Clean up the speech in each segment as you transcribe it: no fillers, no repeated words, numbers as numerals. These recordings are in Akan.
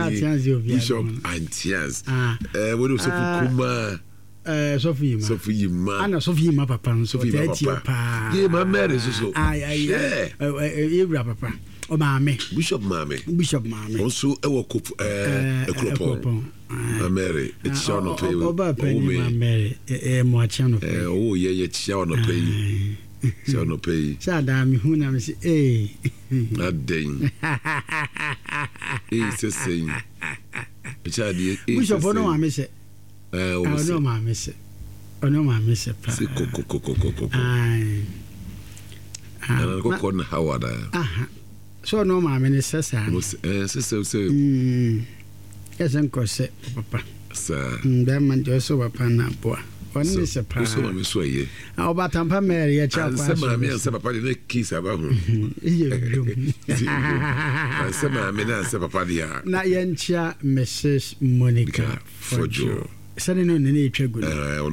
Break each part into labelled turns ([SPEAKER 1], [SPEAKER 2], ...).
[SPEAKER 1] Bishop Antias. What was Kuma? Sophie, Anna Sophie, my papa, Sophie, papa. Yeah, my marriage is so. Papa. Oh, mammy, Bishop Mammy. Also, a walk up a crop. Mary, it's shall not pay. Mary, more channel. Oh, yeah, it shall not pay. Shall not pay. Sadam, who now is not dang. It's the same. Bishop, no, I miss it. Oh, no, my miss it. Oh, no, my miss it. I'll go on Howard. So, no, my minister, sister, yes, Uncle said, Papa, sir, that man just so upon that boy. One is a person, I'm sorry. How about Tampa Mary, a child? Some papa didn't kiss about him. Some I mean, Papa, not Yancha, Mrs. Monica for Joe. Suddenly, on the nature good.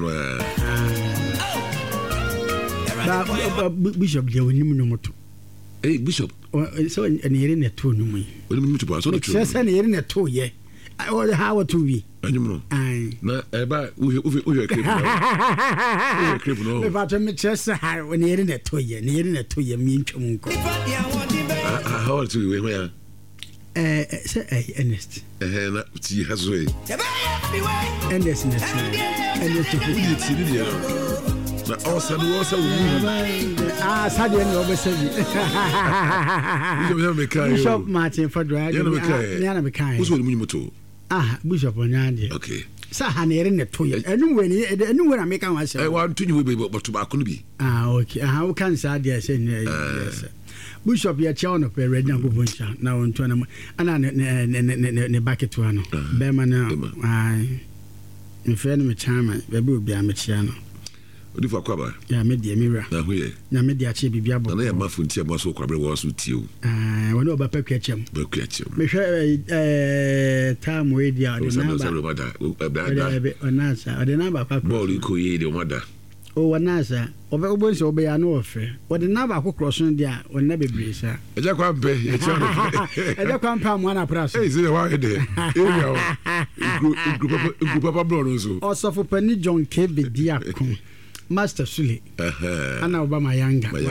[SPEAKER 1] Bishop, you know, hey, Bishop, so an eating a two no me. What do you mean to pass on the chest and eating a two, yeah? I order how to be. And you know, I not about we are criminal. About a chest when eating a two, yeah, nearing a 2 year mean to how old to you? Where? Ernest. She has way. Ernest, also, Sadia Bishop Martin for driving. Who's with me? Bishop Onandi. Okay. Sahan in the 2 years. Anywhere I make myself. I want to you, but tobacco be. Okay. How can Sadia say yes? Bishop, your child of a red number now on tournament, and the bucket one. Bema now. In fairness, my charmer, there will be a Michiano. What if I cover? Yeah, made the mirror. Now, we are made the achieve Biabo. And I am muffin tea was so crabby was with you. I know about Peketchum. Make sure time wait the other the number of Bolly Coy, your mother. Oh, an answer. Over so be an offer. What the number of crossing there will never be, sir. I just can't pay. I just can't pay one price. Is it why there? Group of brothers. Also for Penny John Kebby Diacon. Master Sully. And now by my younger. Hey,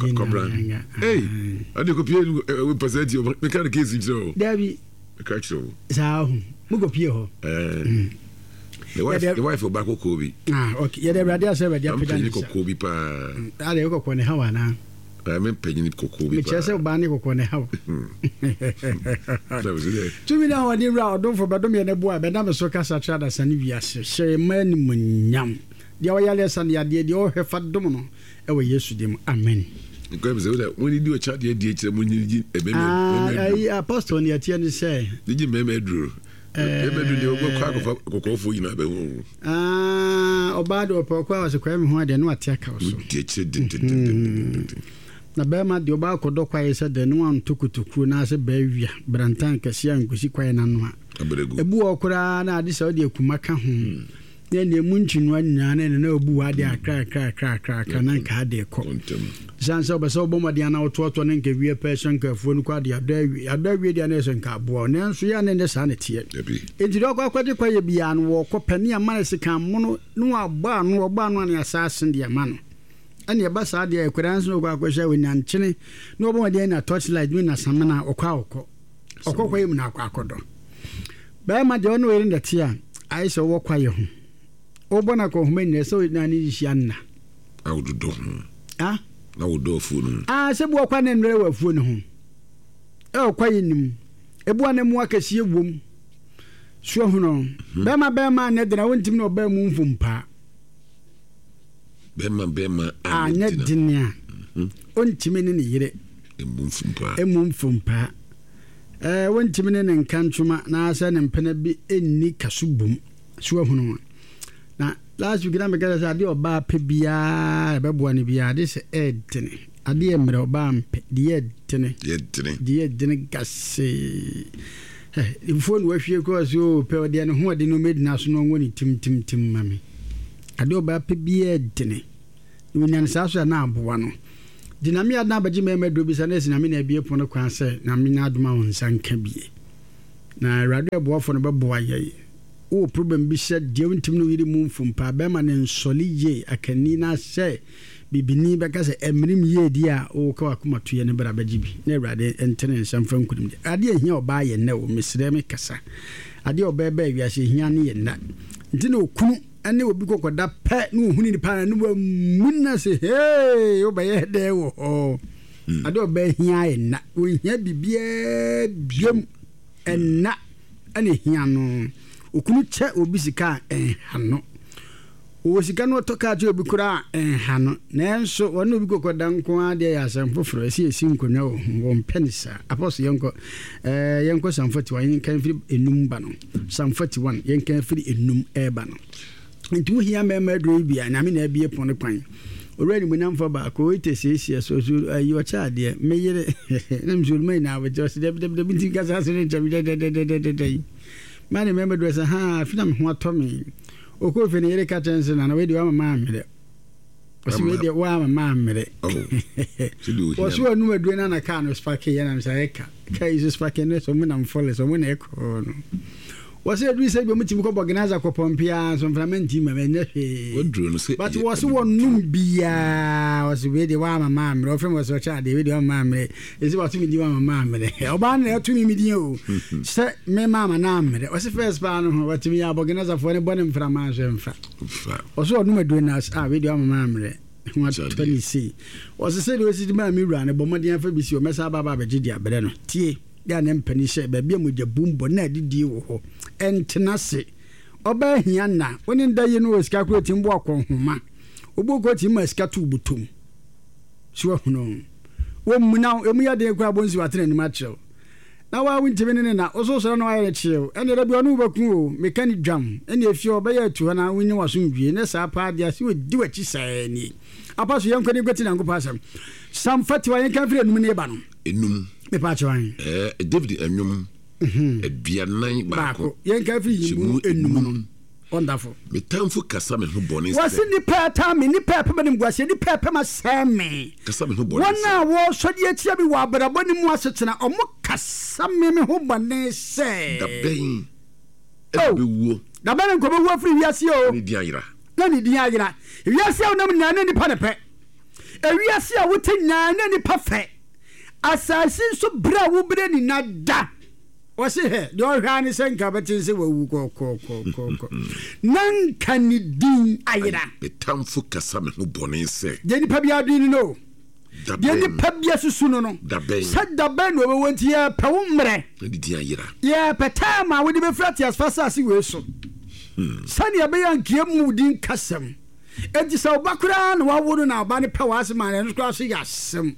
[SPEAKER 1] I do compare present you mechanic case. So, Debbie, a catch so. So, Mugopio. The wife of Bako Kobe. Okay. Yeah, the radio said, "I'm paying Kobe." I don't go on the hour now. I'm paying Kobe. Which I said, "Banny go on the house." To me now, I did round. Don't forget me and the boy, but I'm so cast at Chad as an Ivias. Say, man, munyam. The Oyales and the idea, the old fat domino. Oh, yes, to them. Amen. When you do a chat, you did a apostle on the attendant say, did you remember Drew? Obado Pokwa was a crime who had no attack house. Na Bema de Obako Dokwa said the one took to Krunasa Bavia, Brantan Cassia and Kusiqua Nanwa. A boo Kurana, this audio Kumaka home. Then the Munchin one and no boo had their crack, and I had their coat. Sansa was so bombardiana or Twaton and give you a person careful quadia, a very nation carbo, Nancy and the sanity. It's dog aquatic beyond walk up penny a massacre mono, no barn, no barn one assassin, dear man. And your bus idea could answer no Guaquasha with Nanchini, no more than a torchlight winner, Samana or Kauko, or Coquim Naquacodo. By my John wearing the tear, I saw walk quiet. Obonaco Mene, so it nanny Shanna. I would do. Ah? I would do food. Ah, said walk one and railway phone home. Oh, quiet him. A boy and walk as you womb. Sure, no. Bema, net that I went to know Bear Moon from Pa. Bema, ah, net dinner. Untimini yet. A moon from Pa. One timid and Cantruma, Nasan and Penabi in Nikasubum. Sure, no. Now, last week, I'm going to do bar pibia, babuani bia, this Edtony. A dear Merobam, the Edtony gassy. The phone where she goes, you pay the who had no made national winning Tim, mammy. I do bar pibia Edtony. You know, Sasa now, Buano. Dinamia Nabaji may do business, and I mean, a beer upon a cancer, Namina Mounts and Cabby. na radio boafo no beboa ye o problem bi sha de wontim no yiri mu mfumpa be ma ne nsoli ye akani na hye bibini beka se emrim ye di a o ka akoma to ye ne bra ba gibi na awurade entene nsam nkudim de ade ehia oba ye na o mesre me kasa ade oba ba wi ahye hia ne ye na ntine okunu ane obi kokoda pe na ohuni ni pa na munna se hey oba ye de wo ade oba hia ye na o hia bibia biam enna ane hia no okunu che obi sika hano o sika no toka je obi kura hano nanso wona obi kokoda nko ade ya sanfoforo esi nkonya wo mpenisa apostle yenko sanfoti wa yenkan firi enum ba no sanfoti 1 yenkan firi enum eba no nti wo hia mema dro bia na me na bie pon kwan already munamfa ba ko itesesi so ayo cha de meyere na mzulmai na we just de binti kasa so de mani mema dro sa ha fina me ho atomi oko fe ne yere ka tense na we de wa mama amere osi we de wa mama amere osi wa numa dro na ka no spark ye na msa eka kai is spark ne so me na mfole so me na eko no wase edu se bi mutim ko organizer ko pompia so mframenti ma menye he wodru no se but wase wonum bia wase we de wa mama amre ofem wase cha de we de wa mama amre ezi wase mi di wa mama amre oba na etu mi di o se me mama na amre wase first pa no wate mi ya organizer fo ne bone mframa so mfa wase wonum edu na we de wa mama amre what 20 wase se de wase di ma mi wura ne bomodin afa bi si o mesa baba ba gidi abere no tie ya ne mpani hye ba bia moja bumbo na didi wo ho entenase oba hia na woni ndaye no osika kro timbo akonhoma obo timma sika tu butum so hono wo muna emu ya de kwa bonzi watene ni macho na wa wintime ne na ososoro na wa ya chiew ene da bi onu bakun o mekani dwam ene efi oba ya tu na wini wasomdwie ne sa pa dia si odi wachi sani apaso yankani gweti na ngopa asam samfati wa yankan fire enum ne ba no
[SPEAKER 2] enum
[SPEAKER 1] me pa chwan
[SPEAKER 2] David enum eduanan baako
[SPEAKER 1] yankan fire enum no wonderful
[SPEAKER 2] me tamfu kasa me ho bone
[SPEAKER 1] wasi ni pa ta me ni pa pa me ngwase ni pa ma same
[SPEAKER 2] kasa me ho bone
[SPEAKER 1] wana wo so de atia bi wa brabo ni mu asetena omo kasa me ho bone se
[SPEAKER 2] da ben be wo
[SPEAKER 1] da ben ko be wo free wiase o
[SPEAKER 2] ni di ayira
[SPEAKER 1] na ni di ayira wiase o nam na ni pa ne pe wiase a wote nya na ni pa fe asasi so bra wo bre ni nada wasi he do hwani senka betinse wawu ko nan kan din ayira
[SPEAKER 2] betamfu kasa me ho bone se
[SPEAKER 1] de ni pa bia din no de ni pa bia susu no sada ben no wonti ya pa wo mre
[SPEAKER 2] di ayira
[SPEAKER 1] ya peta ma wo di be frati as fast as we so sani abeya nkie mu din kasam enti sa obakura na wawo na oba ne pa wase ma ne so so yasem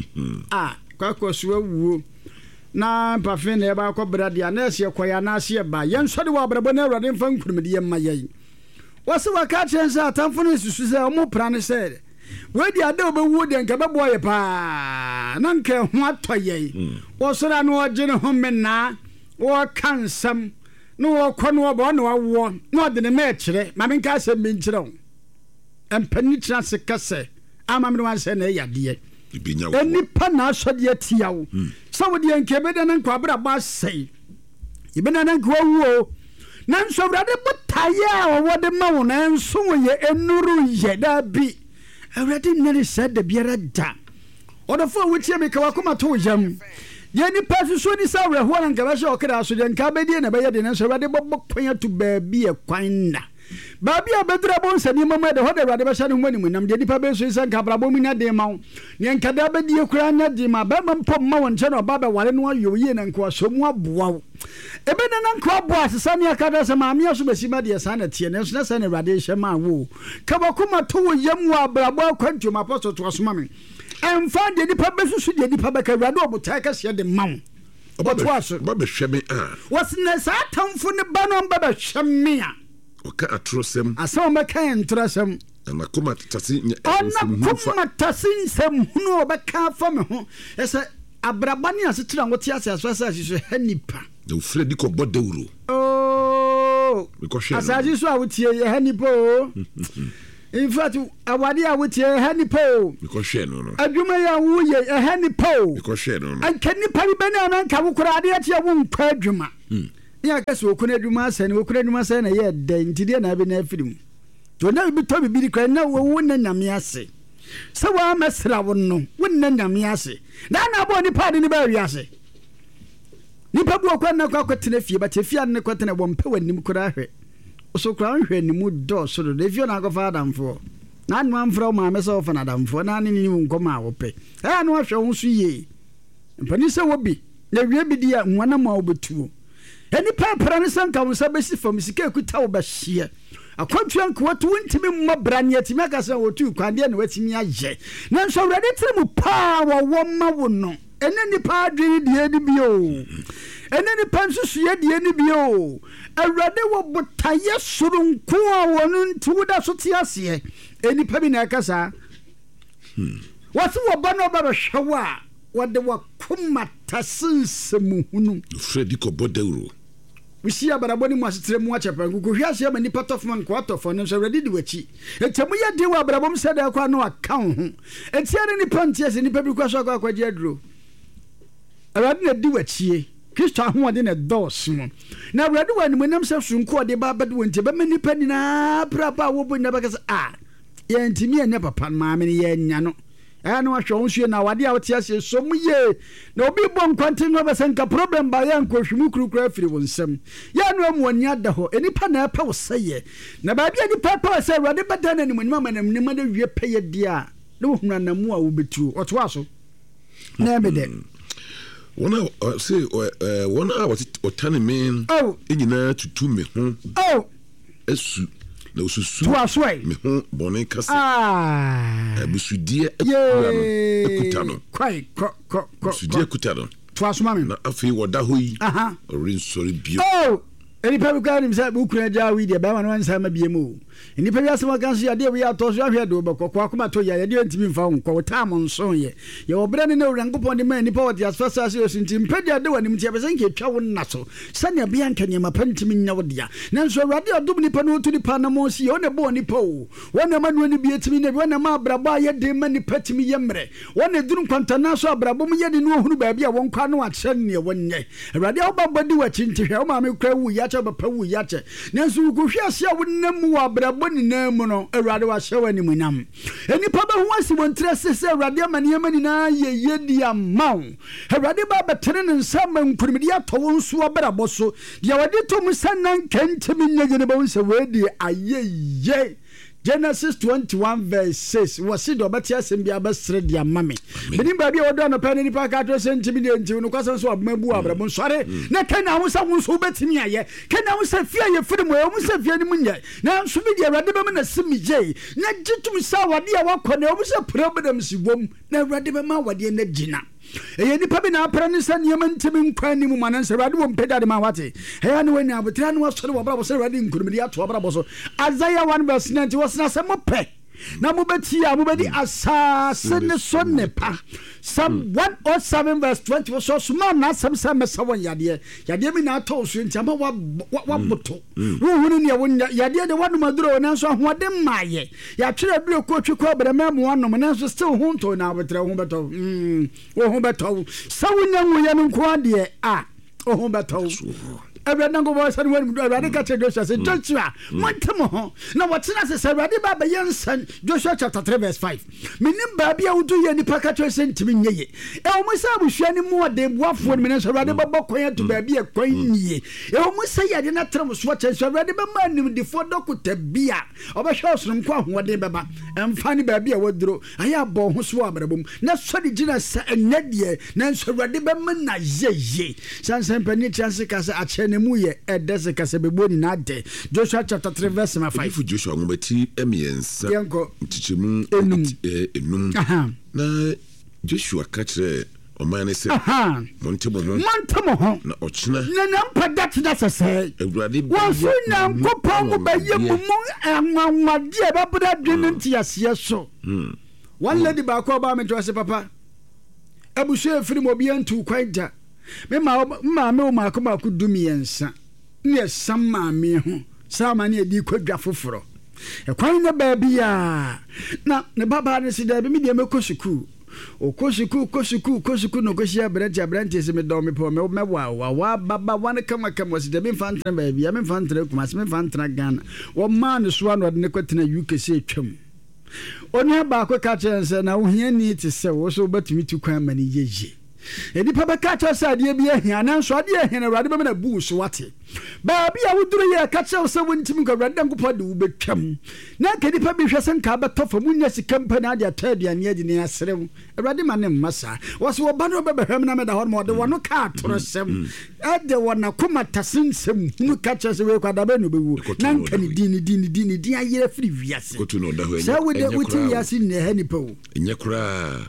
[SPEAKER 1] kwakọ so wuo na pafe na eba akobra dia na ese koya na ase ba yen so de wa brabo na awrade mfa nkurumde yem mayi wose waka chense atamfo no susu se omo pra ne se we dia de obewuo de nka bebo ye pa na nka ho atoye wose ra no oje ne ho mena wo kansam no wo kono obo na wo no de ne ma kire ma me nka se me nkire o empani tra se kase ama me no wan se na yade eni pa na asode atia wo sawo de nkebe de nan kwa bra ba sei ibena nan kwa wo nan so brade botaya wo de ma wo nan so ye enuru ye da bi awrade nere said de biara da odofo wutie me ka wakoma to yam ye ni pa so ni sa wre ho nan ka ba she okra so de nka be de na be ye de nan so awrade bobokwan to ba bi e kwan na babi abedra bon sani mama de hoda rade ba sha no mani munam de nipa be so isa nka brabo mu na de ma ne nka da ba die kura na de ma ba mpo ma won che no ba ba wale no ayo ye na nka so mu aboa ebe na nka aboa asesa ne aka da se ma me so be si ma de sa na tie ne so na sa ne rade hye ma wo ka ba kuma to wo yam wa brabo akwantu ma apostle to so ma me emfa de nipa be so de nipa ba ka rade obuta ka se de ma wo obo to aso
[SPEAKER 2] ba be hwe me
[SPEAKER 1] wasne sa tamfo ne ba no ba hwe me a
[SPEAKER 2] oka atrosem
[SPEAKER 1] aso ma kan trosem
[SPEAKER 2] na kuma tasi
[SPEAKER 1] nsem hunu obeka fa me ho ese abrabani asetira ngote asasa so hanipa
[SPEAKER 2] no fredi ko bodeuro
[SPEAKER 1] oh because asaji so awutie ye hanipa o in fact awade a wotie ha nipa o
[SPEAKER 2] because share no
[SPEAKER 1] adwuma ya wo ye ha nipa o
[SPEAKER 2] because share no
[SPEAKER 1] an kan nipa bi bana na nka wo kura ade atia wo nkwa adwuma ya ka so okuna adwuma asane okuna adwuma asane na ye den tide na bi na afirim to na bi to bi kra na wo na nyame ase se wa mesra wo no wo na nyame ase na bo nipa de ni ba wi ase nipa bu okwa na kwa kwetena fie ba te fie ne kwetena bo mpe wanim kura hwe so kura hwe ni mu do so do fie na go fa adamfo na anu amfra ma me so fa na adamfo na ne ni nkoma wo pe no ahwe wo so ye mpani se wo bi na wie bi dia nwana ma wo betuo eni pepra ne sanka wo sa besi fam sika ekuta wo ba hie akwatwa nko watu ntimi mmabra ne atimi aka se wo tu kwande na watimi aje na nso awrade tire mu pa wo ma wo no ene nipa adwiri die ni bio ene nipa nsusu ye die ni bio awrade wo botaye surunku a wonu ntu da so ti ase eni pa bi na akasa watu wo ba no ba hwewa wode wa kumata sinsemu hunu
[SPEAKER 2] Freddy Kobodero
[SPEAKER 1] wisi abaraboni mu asetre mu achepa ngugu hwiase ya mani patofman ko atofo no so ready di wachi etemu ya de wa abarabom sede akwa no account ho etiare ni pantie se ni pabi kwa so akwa je aduro awade na di wachi Kristo ahode na dos mo na awade wa ni monam se sunko de ba bade wonte ba mani pani na prapa wo bo na ba kasa ye ntimi anya papa ma me ye nya no no ahwe nsuo na wade a wote ase so mu ye na obi bom kwante no besenka problem ba ya nkohwimu kurukura afiri wonsam ya no amu anya da ho enipa na epa wo seye na ba bia nipa pa se wade badana ni munima manam ma da wie peye dia na wo huna namu a wo betu oto aso na be de
[SPEAKER 2] wona say wona otane men enyina tutu me ho esu na ususu me ho bone kase busudie ekuta no
[SPEAKER 1] kwai ko
[SPEAKER 2] busudie ekuta no
[SPEAKER 1] to asoma me
[SPEAKER 2] na afi woda hoyi orin sorry bio
[SPEAKER 1] eni pa buka ni msa bukura ja wi de ba ma no ansa ma biemu eni pa biasa ma kanso ya de wi atoso ahwe do bekoko akoma to ya de ntimi mfa nko tam nso ye obrane na urankopon de ma eni pa wodi asfasa se osinti mpede de wani mtia besen ke twa won naso sane bia nkanye ma pantimi nya wodia nanso awrade odum ni pa no tu ni pa na mo si one bo ni pa o wona ma no ni bi etimi na wona ma abrabo ye de ma ni patimi ye mre wona duru kwanta na so abrabo mu ye de no hunu ba bia won kwa no akye ne wonye awrade obabodi wa chinti hwe o ma me kra wu ya ba pa wu yache nanso ku hwiase a wonam wa abrabo ni namu no awrade wa hyewa ni munam enipa ba ho asi wontre sese awrade amane na ye di amaw awrade ba betere ne nsama nkurumidi atowo nso abrabo so dia wade to mu sanan kentimi nyege ne ba won se wedi ayeye Genesis 21 verse 6 wasi do betia sembi abesre dia mame bini ba bia wodo no pani nipa ka to sentimi de nti no kwasan so ababu abrabo sore na kana ho sa won betimi aye kana ho sa fia ye firi mo mo sa fia ni munye na so bi dia awrade ba na simije na gitum sa wade a wakone mo sa problem si wom na awrade ba ma wade na gina eye nipa bi na apra ni sa niam ntimi nkwani mu manan sa awrade wo mpeda de ma wate he anu wani abotra no sore wo brabo sa awrade nkurumidi ato abrabo so Isaiah 1 verse 9 was na se mo pe na mo beti a mo bedi asase ne so ne pa Psalm 107 verse 20 was so small na sam mesa won yade mi na to so ntama wa boto wo hunu ne won yade de wanu maduro na so hoode maye ya twere bire ko twekọ abrama mu anom na so still ho to na abotre ho beto wo ho beto sa wonya nwu ya nko ade ho beto Everyone go was and when Joshua said, Joshua, Montamo, now what's not a Saradi Baba Yanson, Joshua chapter 3, verse 5. Meaning Babia would do any packet sent to me. Almost I was shining more than 1 minutes already, but quiet to be a coin ye. Almost say I did not tell us what I shall ready by man the 4 doctor beer of a house from Quam one day, Baba, and funny baby I would draw. I have born who swabberboom, not so the genus and Nedia, Nancy ready by man, ye. Sans and penny chances at muye edese kasebeboni na de Joshua chapter 3 verse 5
[SPEAKER 2] if Joshua ngobeti emiensa ntichemu enum na Joshua kachre omane se montemo ho na ochina
[SPEAKER 1] na mpada tida se
[SPEAKER 2] awurade
[SPEAKER 1] wo fu na nkopon ba yemu anwamade ba buda dwene ntiase so one lady ba ko ba me twase papa abusu efiri mo bia ntu kwaida me ma ku dumiensa ne samma me ho sama ne di kwadwa foforo Ekwan na baabi ya na ne baba ne sida bi me de mekɔ sukuu Koshuku no koshia branch se me do me po me wa baba wan kama sida me fantra baabi ya me fantra kuma se me fantra Ghana wo man so an ne kwetena UK se twam Onya ba ko ka chense na wo hia ni te se wo so batumi tu kwan mani yeje edi pa ba ka cha sa de bi ahia na so ade ahia na rade ba na bu so wate ba bia wo duru ye ka cha so wontimi ko rade nkopɔ de wo betwam na kedi pa bi hwesen ka ba tofa munya sikam na ade ataduane adi ne asrem rade ma ne mmasa wo so ba no ba hwam na me da hɔ mo de wo no ka torosem ade wo na kuma tasensem nu ka cha se we kwa da ba no be wo na nka ni din ayere firi wiase sa wo de wuti wiase ne ha ni pa wo
[SPEAKER 2] enye kura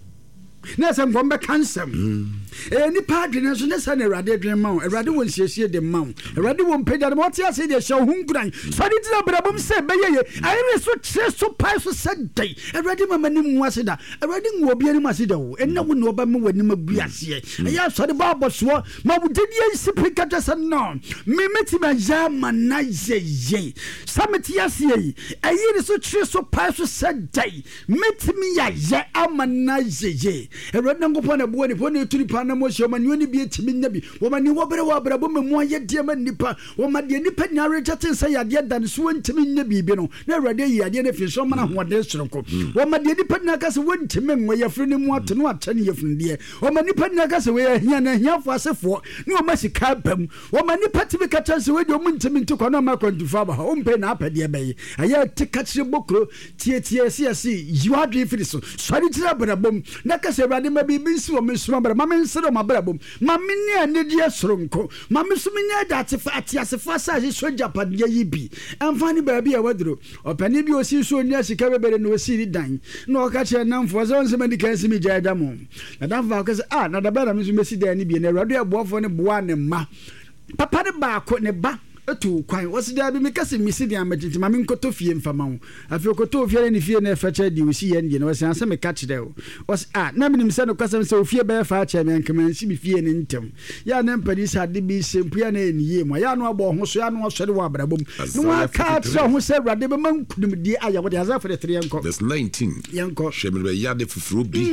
[SPEAKER 1] na sem gombe kansem ni padre na so ne sa na Awurade dwen ma Awurade won siesie de ma Awurade won peda de moti ase de hye hunguran so de dina brabom se beyeye ayere so tre so pai so sedai Awurade mama ni mu ase da Awurade nwo obi ani ase da wo enna wo no ba me wani magu ase aya so de ba so ma wo de die sipika ta sa no me meti ma jama na yeye sameti ase yi ayere so tre so pai so sedai meti mi ya ye amana yeye Awurade ngopɔ na bo ni po ne turi pa na mo hye omani oni bi etimi nyabi omani wobere wabrabo memu aye de ma nipa omade nipa nyare chate se yade dan so ntimi nyabi bi no na Awurade yi ade ne fi so mana hoade soronko omade nipa na ka se wontimi nwo yefre ne mu ato no atane yefrinde omani nipa na ka se we hia na hiafo asefo ne omasika bam omani nipa tibi ka chance we de omuntimi ntiko na ma kwantufa ba ompe na apade be aye tikachire bokro tie siasi yiwadwe firi so sori tira brabom na ka se Awurade ma bibi nsi wo mesoma bra ma mensere ma brabom ma menni anedi asronko ma mesumi nya datefa atiasefo sa je so japade yi bi amfani baabi a wadro opani bi osi so nya sika bebere no osi ri dan na o ka che namfo so nsema di kan simi jaja mo na danfa ka se na da bara mesu mesi dan ni bi na Awurade aboafo ne boa ne ma papa ne ba ko ne ba etu kwan wasida bi mekase misi de amagiti ma menkoto fie mfama wo afi okoto fie ne fie na facha di osi ye ne wasi anse me catch de was na minim se no kwasem se ofie be fa cha me nkama nsi bi fie ne ntem ya na mpadi sa de bi sempu ya na eniye mo ya no abo ho so ya no sori wa brabom no aka tra ho se Awurade be mankudum di aya wo de azafa de 3 yanko
[SPEAKER 2] verse 19
[SPEAKER 1] yanko
[SPEAKER 2] shemel ya de fufuru bi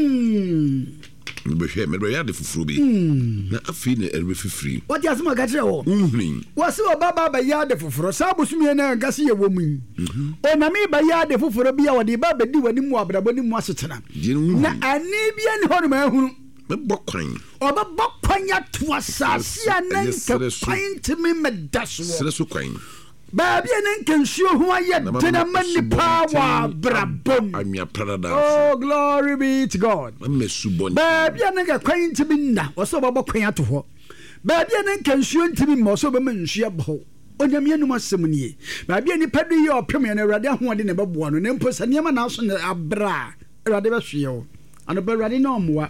[SPEAKER 2] me ya de fufuru bi na afi ne erbe fufuri
[SPEAKER 1] what ya sma gatre wo wasi baba ba ya de fufuru sabusumi na ngase ye wo mu o na me ba ya de fufuru bi ya wode ba bedi wani mu abrabo ni mu asetena na ani bia ni hono ma hunu
[SPEAKER 2] me bokwan
[SPEAKER 1] o ba bokwan ya to asase ananka pint me medaso
[SPEAKER 2] sere so kwan
[SPEAKER 1] Baby and Kenshu who are yet many power brabum. Oh, glory be to God. Baby and a quaint to me now, or so about quaint to her. Baby and Kenshu to me more so women she abho. On your minimum simony. Baby and Paddy or Premier and a radiant one in a bob one and then puts a Yaman house on a bra. Radivasio and a beradi no more.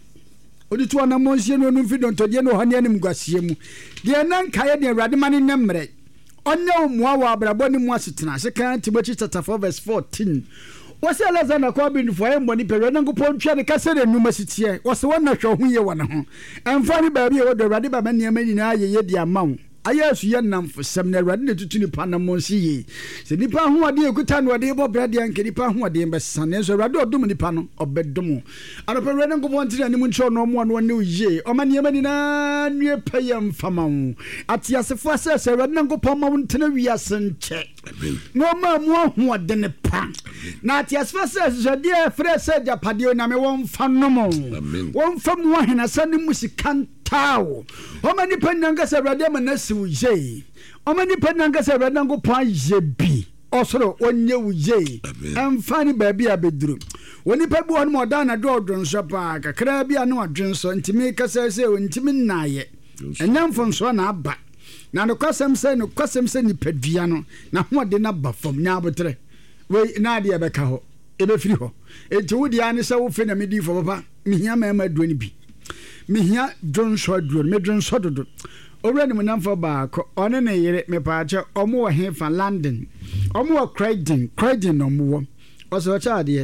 [SPEAKER 1] Odi tu ana monsieur no fidon to je no hanem guasiem. Dia nan kaya de radimani nemre. Onye mwa wa abrabo ni mu asetena Second Timothy chapter 4 verse 14 wose Alexander ko bi nfo ye mboni pere na ngupo ntwa ne kase de numa sitie wose wona hwe ho ye wona ho emfa ni ba bi e wo de Awurade ba mania mani na ye di amawo ayasu ye namfo sem na Awurade ne tutu ni pa na monsi ye se nipa ho ade ekuta no ade bo brade anke nipa ho ade be sane so Awurade odum nipa no obedum ano pe Awurade ngupo ntire ne mu ncho no mo no ne ye o mania mani na nwe payam famawo atiasefo asese Awurade ngupo ma wontena wiase nche no ma mo ho ade ne pa na atiasefo asese de frese japade na me won fa no mo won fa mo hena sane musikan tawo o mani penanga se Awurade ma na siwuje o mani penanga se Awurade ngupo aye bi osoro onye wuje amfani baabi abeduru woni pa bi won mo da na do nso pa kakra bi anu adwenso ntimi kasa se ntimi naaye enyamfo nso na aba na no kwasem se ni padua no na ho de na ba fam nya abotre we na de be ka ho ebe firi ho enti wodi ane se wo fe na medi fo papa mihia ma duani bi mihia dwonso duo me dwonso dodo owura ni munamfo ba ko one ne yere me paache omo wo he fa London omo wo Croydon no mo wo oso cha de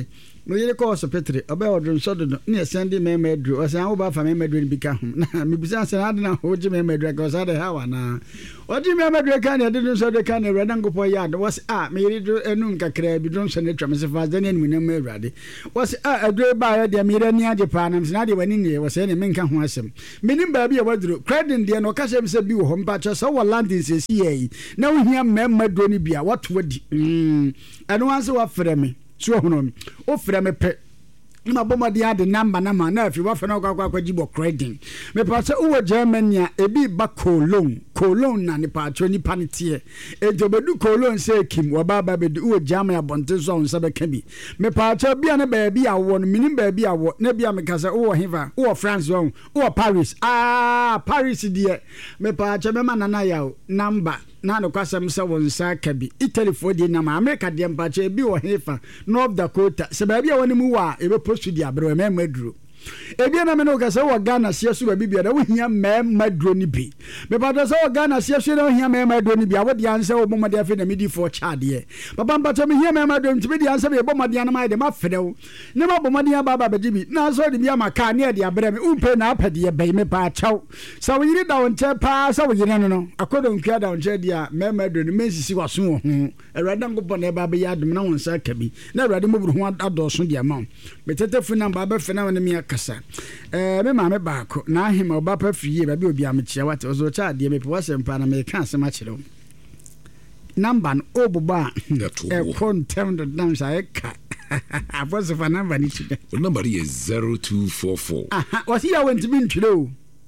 [SPEAKER 1] me yere ko hospital oba odrum so do ne send me medru o say an wo ba fa me medru bi ka ho na me bisa say adna ho je me medru ka say ha wa na o je me medru ka ne de so de ka ne redan go po yard was me yere do enum kakra bi drum so ne twa me se fa then enum ne me urade was adre ba ya de me yere ni ade pa na me na de wani ne was ne me nka ho asem me nim ba bi e wadru credit de no ka say me se bi wo ho mpa cha so wa landing se si yi na wo hia me medru ni bia what wadi eno anse wa frɛ me so hono o frɛ me pe ma bomadi ade number na ma na afi wa fa na kwa gibo credit me pa se uwo Germany a ebi ba Cologne na ne pa cho ni pantie ejobedu Cologne se kim wa ba bedu uwo Germany abonte so on sabe ka bi me pa cho bia ne ba bi awo no minim ba bi awo na bia me ka se uwo hiva uwo France won uwo Paris Paris die me pa cho me manana ya number na no kwasam se won sa ka bi Italy for di na ma America de mpa cho bi wo hiva North Dakota se ba bia woni mu wa ebe post di abro me maduro ebia na me no ka se wo Ghana sia so ba bibia da wo hia me maduro ni bi me pa do se wo Ghana sia so na wo hia me maduro ni bi a wo di anse wo bomade afi na medi for chade baba mpa to me hia me maduro nti di anse be bomade na ma de ma frew ne ma bomade baba be bi na so de bia maka ne de abre me umpe na apade be me pa chaw sa wo yiri da won che pa sa wo yiri no akodo nkua da won che dia me maduro ni mesisi waso wo ho awrada ngobɔ na ba be ya dum na won sa ka bi na awrada mo buru ho adoso dia ma me tete fu na ba fe na won me kasa me ma me baako na ahema oba pa friye ba bi obi amchia wate ozo cha de me po sempa na me ka asema kire number no obuba e contem do dam sa eka aposo fa number ni chide
[SPEAKER 2] number is 0244
[SPEAKER 1] wasi ya went bi ntwire o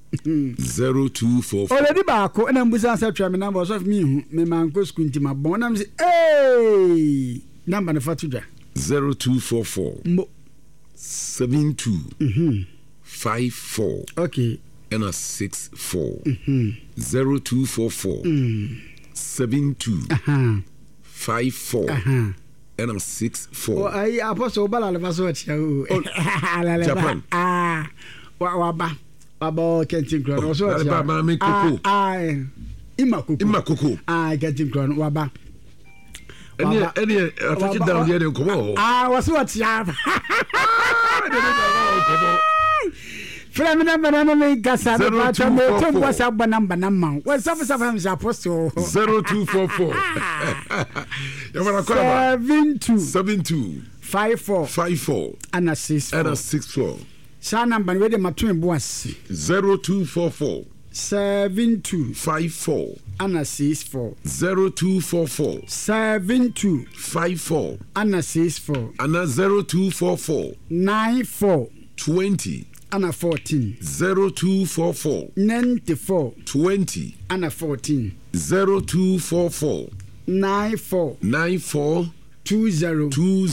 [SPEAKER 2] 0244
[SPEAKER 1] already baako na mbusa sa twa me number so me hu me manko skunti ma bon na me say eh number na fatudwa
[SPEAKER 2] 0244 72 54
[SPEAKER 1] okay
[SPEAKER 2] and a 64 0244 72 54 and a 64
[SPEAKER 1] oh ai apostle balala vaso chia o
[SPEAKER 2] Japan
[SPEAKER 1] wa ba kentin kro so chia
[SPEAKER 2] ba me koko
[SPEAKER 1] imakoko kentin kro wa ba
[SPEAKER 2] any ataki down there komo
[SPEAKER 1] was what chia From number me gasa na pa me to boss abba number na man. We safa apostle
[SPEAKER 2] 0244. You wanna call 72 54
[SPEAKER 1] and a 64. Sa number we dey mato me boas
[SPEAKER 2] 0244
[SPEAKER 1] 72
[SPEAKER 2] 54
[SPEAKER 1] and a 64
[SPEAKER 2] 0244
[SPEAKER 1] 72
[SPEAKER 2] 54
[SPEAKER 1] and a 64
[SPEAKER 2] and 0244
[SPEAKER 1] 94
[SPEAKER 2] 20
[SPEAKER 1] and a 14
[SPEAKER 2] 0244
[SPEAKER 1] 94
[SPEAKER 2] 20
[SPEAKER 1] and a 14
[SPEAKER 2] 0244
[SPEAKER 1] 94 20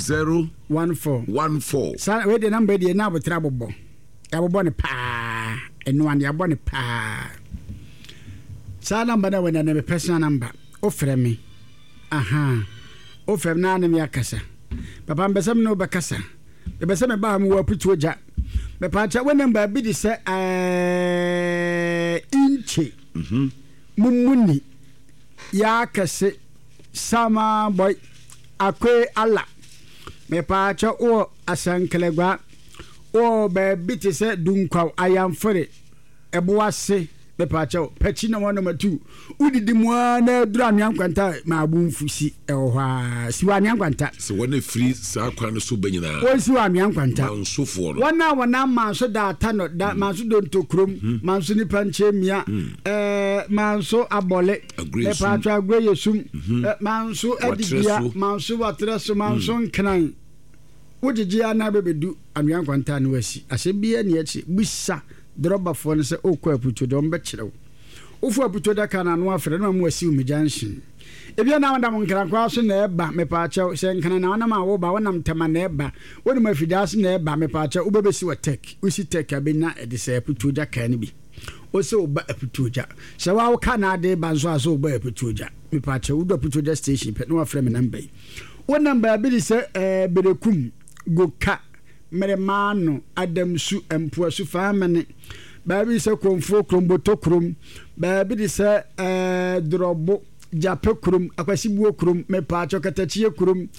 [SPEAKER 1] 14 sa we the number dey na botra bobo abobo ne pa eno ande abo ne pa sa number na we na me personal number o frɛ me o frɛ na na me akasa papa mbesam no bakasa ebesam me ba mu wa putu oja me pa cha we number bi di se inchi mummuni ya kase sama boy akwe ala me pa cha o asankelegba o be bi ti se dunkwa ayamfore eboase me pa cha pachi na one number 2 udidi mu na dura nyankwanta ma abunfusi ehwa siwa nyankwanta
[SPEAKER 2] so when free sa kwan so banyina
[SPEAKER 1] o siwa nyankwanta
[SPEAKER 2] so for
[SPEAKER 1] wana ma so da tano da ma so don tokrom ma so ni panche mia ma so abole me pa cha agwe yesum ma so adibia ma so watreso ma so nkran wojiji ana bebedu anyankwanta no wasi ase bia ne echi bisa droba fo ne se okwa aputo do mbe kirew ofu aputo da kana no afre no mu wasi umijanshi ebia na wanda nkran kwa so na eba me pa cha se nkana na wana ma wo ba wana mtama na eba woni ma fidas na eba me pa cha ubebesi wa tek usi tek abena ede se aputo da kana bi o se oba aputo ja se wa wo kana de ba so aso oba aputo ja me pa cha udo aputo da station pe no afre me namba yi wo namba bi se berekum goka meremano adamsu empoasu famane baabi se konfo kromboto krom baabi se drobo jape krom akwasibuo krom me pa chokatachie krom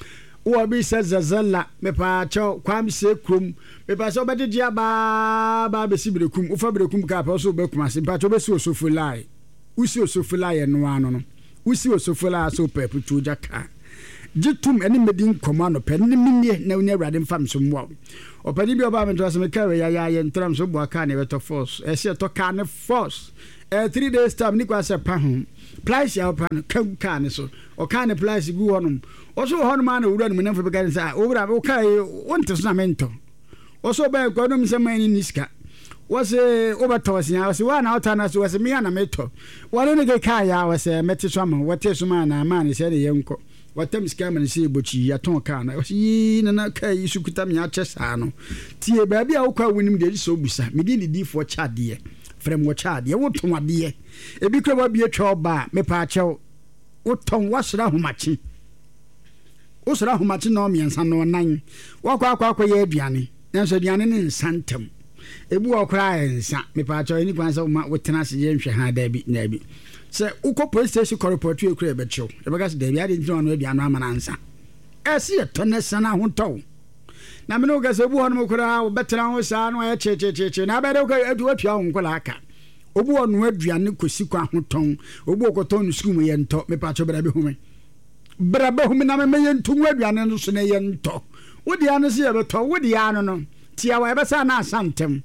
[SPEAKER 1] wo bi se zazala me pa cho kwam se krom me pa so bede dia ba be sibrekum wo fa brekum ka pa so be kuma se pa cho be si osofulai usi osofulai no ano no usi osofulai so peputu jaka jitum eni medin komano pe ni minye na unya rade mfam so mwa opani bi oba me to se me kawe ya ntram so bo aka ne beto force e se to ka ne force 3 days time ni kwa se pa ho price ya pa ka ne so o ka ne price gu honum o so honum ana wura no menfa be ka sa o wura o kai wonte so na mento o so be ko no se mani niska wase obatawasinya wase wana otana so wase miya na meto wale ne ka ya wase meti so ma wate so ma na ma ne se de yenko watam skama ne se bochi ya ton ka na wase na kai sukuta me ache sa no tie ba bia wo kwa wonim de so busa me di di fo chade frem wo chade wo ton ade e bi kwa bia twa ba me pa ache wo ton wasra homachi usra homachi no me nsa no nan wakwa ye aduane nanso aduane ne nsantem ebu okra ensa me pa cho ni kwanza ma wotena se ye nhwe ha da bi na bi se uko police station report e kura be chew e baga se da bi ade ntino no bi anu amana nsa ese ye to ne sana ho to na me no ga se bu ho no kura wo betena ho sa no ya che na ba de ko adu atua ho nkola aka obu onu aduane kosi kwa ho ton obu okoton sku mu ye nto me pa cho bra bi hu me na me ye ntu aduane no so na ye nto wodi anu se ye beto wodi anu no tiawa ebesa na asantem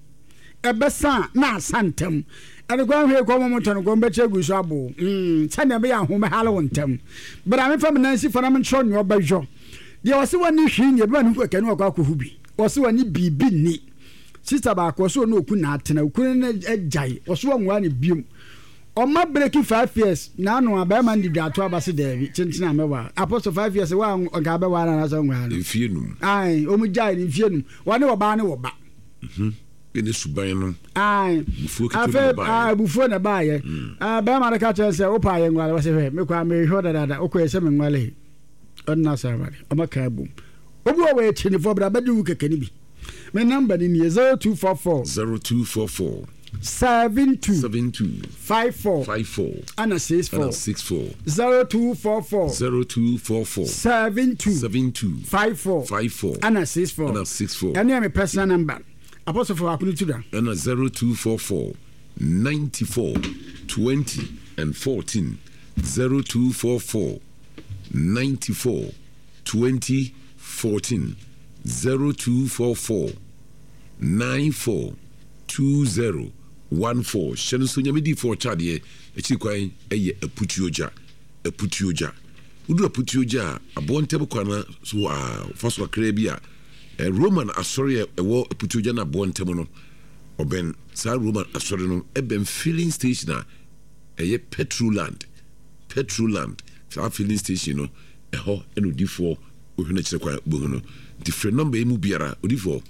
[SPEAKER 1] ene kwa hwe kwa momoto ko mbeche guso abo sane be ya ho me hale wontem bra me fam nansi fana me ncho nyo bajo de wose wani hwinye be no kwa kanu kwa hubi wose wani bibi ni sister ba ko so no oku na atena oku na ejai wose wanwa ni biom oma breaking 5 years na no aba man di dato abase David chinchina mewa apostle 5 years wa ga be wa na so nwa
[SPEAKER 2] no fienum
[SPEAKER 1] ai o mu jai ni fienum wani wo ba ne wo ba
[SPEAKER 2] ene suban no
[SPEAKER 1] ai bufuo na ba ye ba ma ka che se o pa ye ngwale wase fe me kwa me hoda dada o ko se me ngwale on na sa ba o maka bum obu o we chini fo bra ba di wuke kani bi me number ni 0244 72 54 and 64 0244 72 54 and 64 and my personal number apostle for akunu tuda
[SPEAKER 2] and 0244 94 20 and 14 0244 94 20 14 0244 94 20 14 shenu so nyamedi for chade e chi kwan eye aputioja udu aputioja abontebe kwana so faso akra bia Roman asori ewo aputioja na abontebe no oben sa Roman asori no eben filling station eye petroland sa filling station no eho eno difo ohuna chire kwa bo no different number emu biara odifo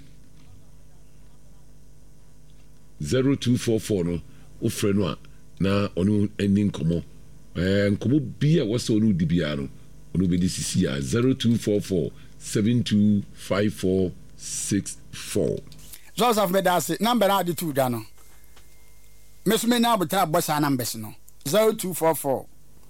[SPEAKER 2] 0244 no ofre no na onu eni nkomo bia wose onu dibia no onu be disisi ya 0244 725464
[SPEAKER 1] Joseph Medasi number na di tu da no mesume na abota bossa numbers no 0244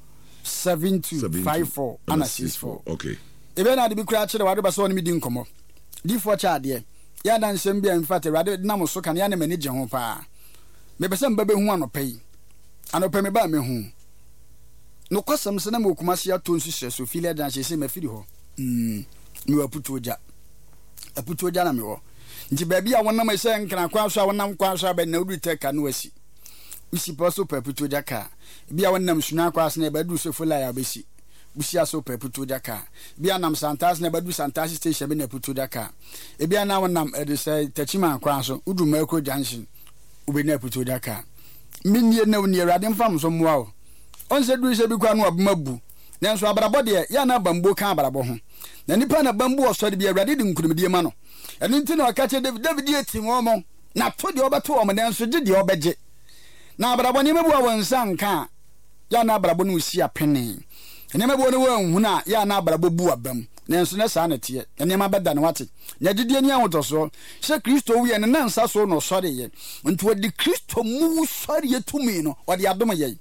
[SPEAKER 1] 7254 and 64
[SPEAKER 2] okay
[SPEAKER 1] ebe na de bi kura kire wade ba so onu mi di nkomo di fo cha de ya dan sem bia in fact wade na mo so kan ya na mani je ho pa me be sem babe hu anopai me ba me hu no kwasam se na mo kuma se ato nsu so fili dan se me fili ho mi waputoja na me ho nti ba bia wona ma se nkran kwa so wona kwa so ba na udu teka no asi usi poso paputoja ka bia wona msuna kwa se na ba du so fula ya besi busia so paputoja ka bia nam santas na ba du santas station be na paputoja ka e bia na wona de se tachima kwa so udu micro junction ube na paputoja ka minnie na woni awade mfam so moa o onse du se bi kwa no abmabu nanso abrabọ de ya na bambo kan abrabọ ho na nipa na bambo osori bi awade de nkunumdie ma no eno nti na okache David etim omo na to de obeto omo nanso gye de obeje na abrabọ ni mebu awonsa nka ya na abrabọ no usi apene ene mebu no wanhu na ya na abrabọ bu abam nanso na sa na tie ene ma beda na wate nya gidie ni ahotoso se Kristo wi ene na nsa so no sori ye nti wodi Kristo mu sori ye tumi no wodi adom ye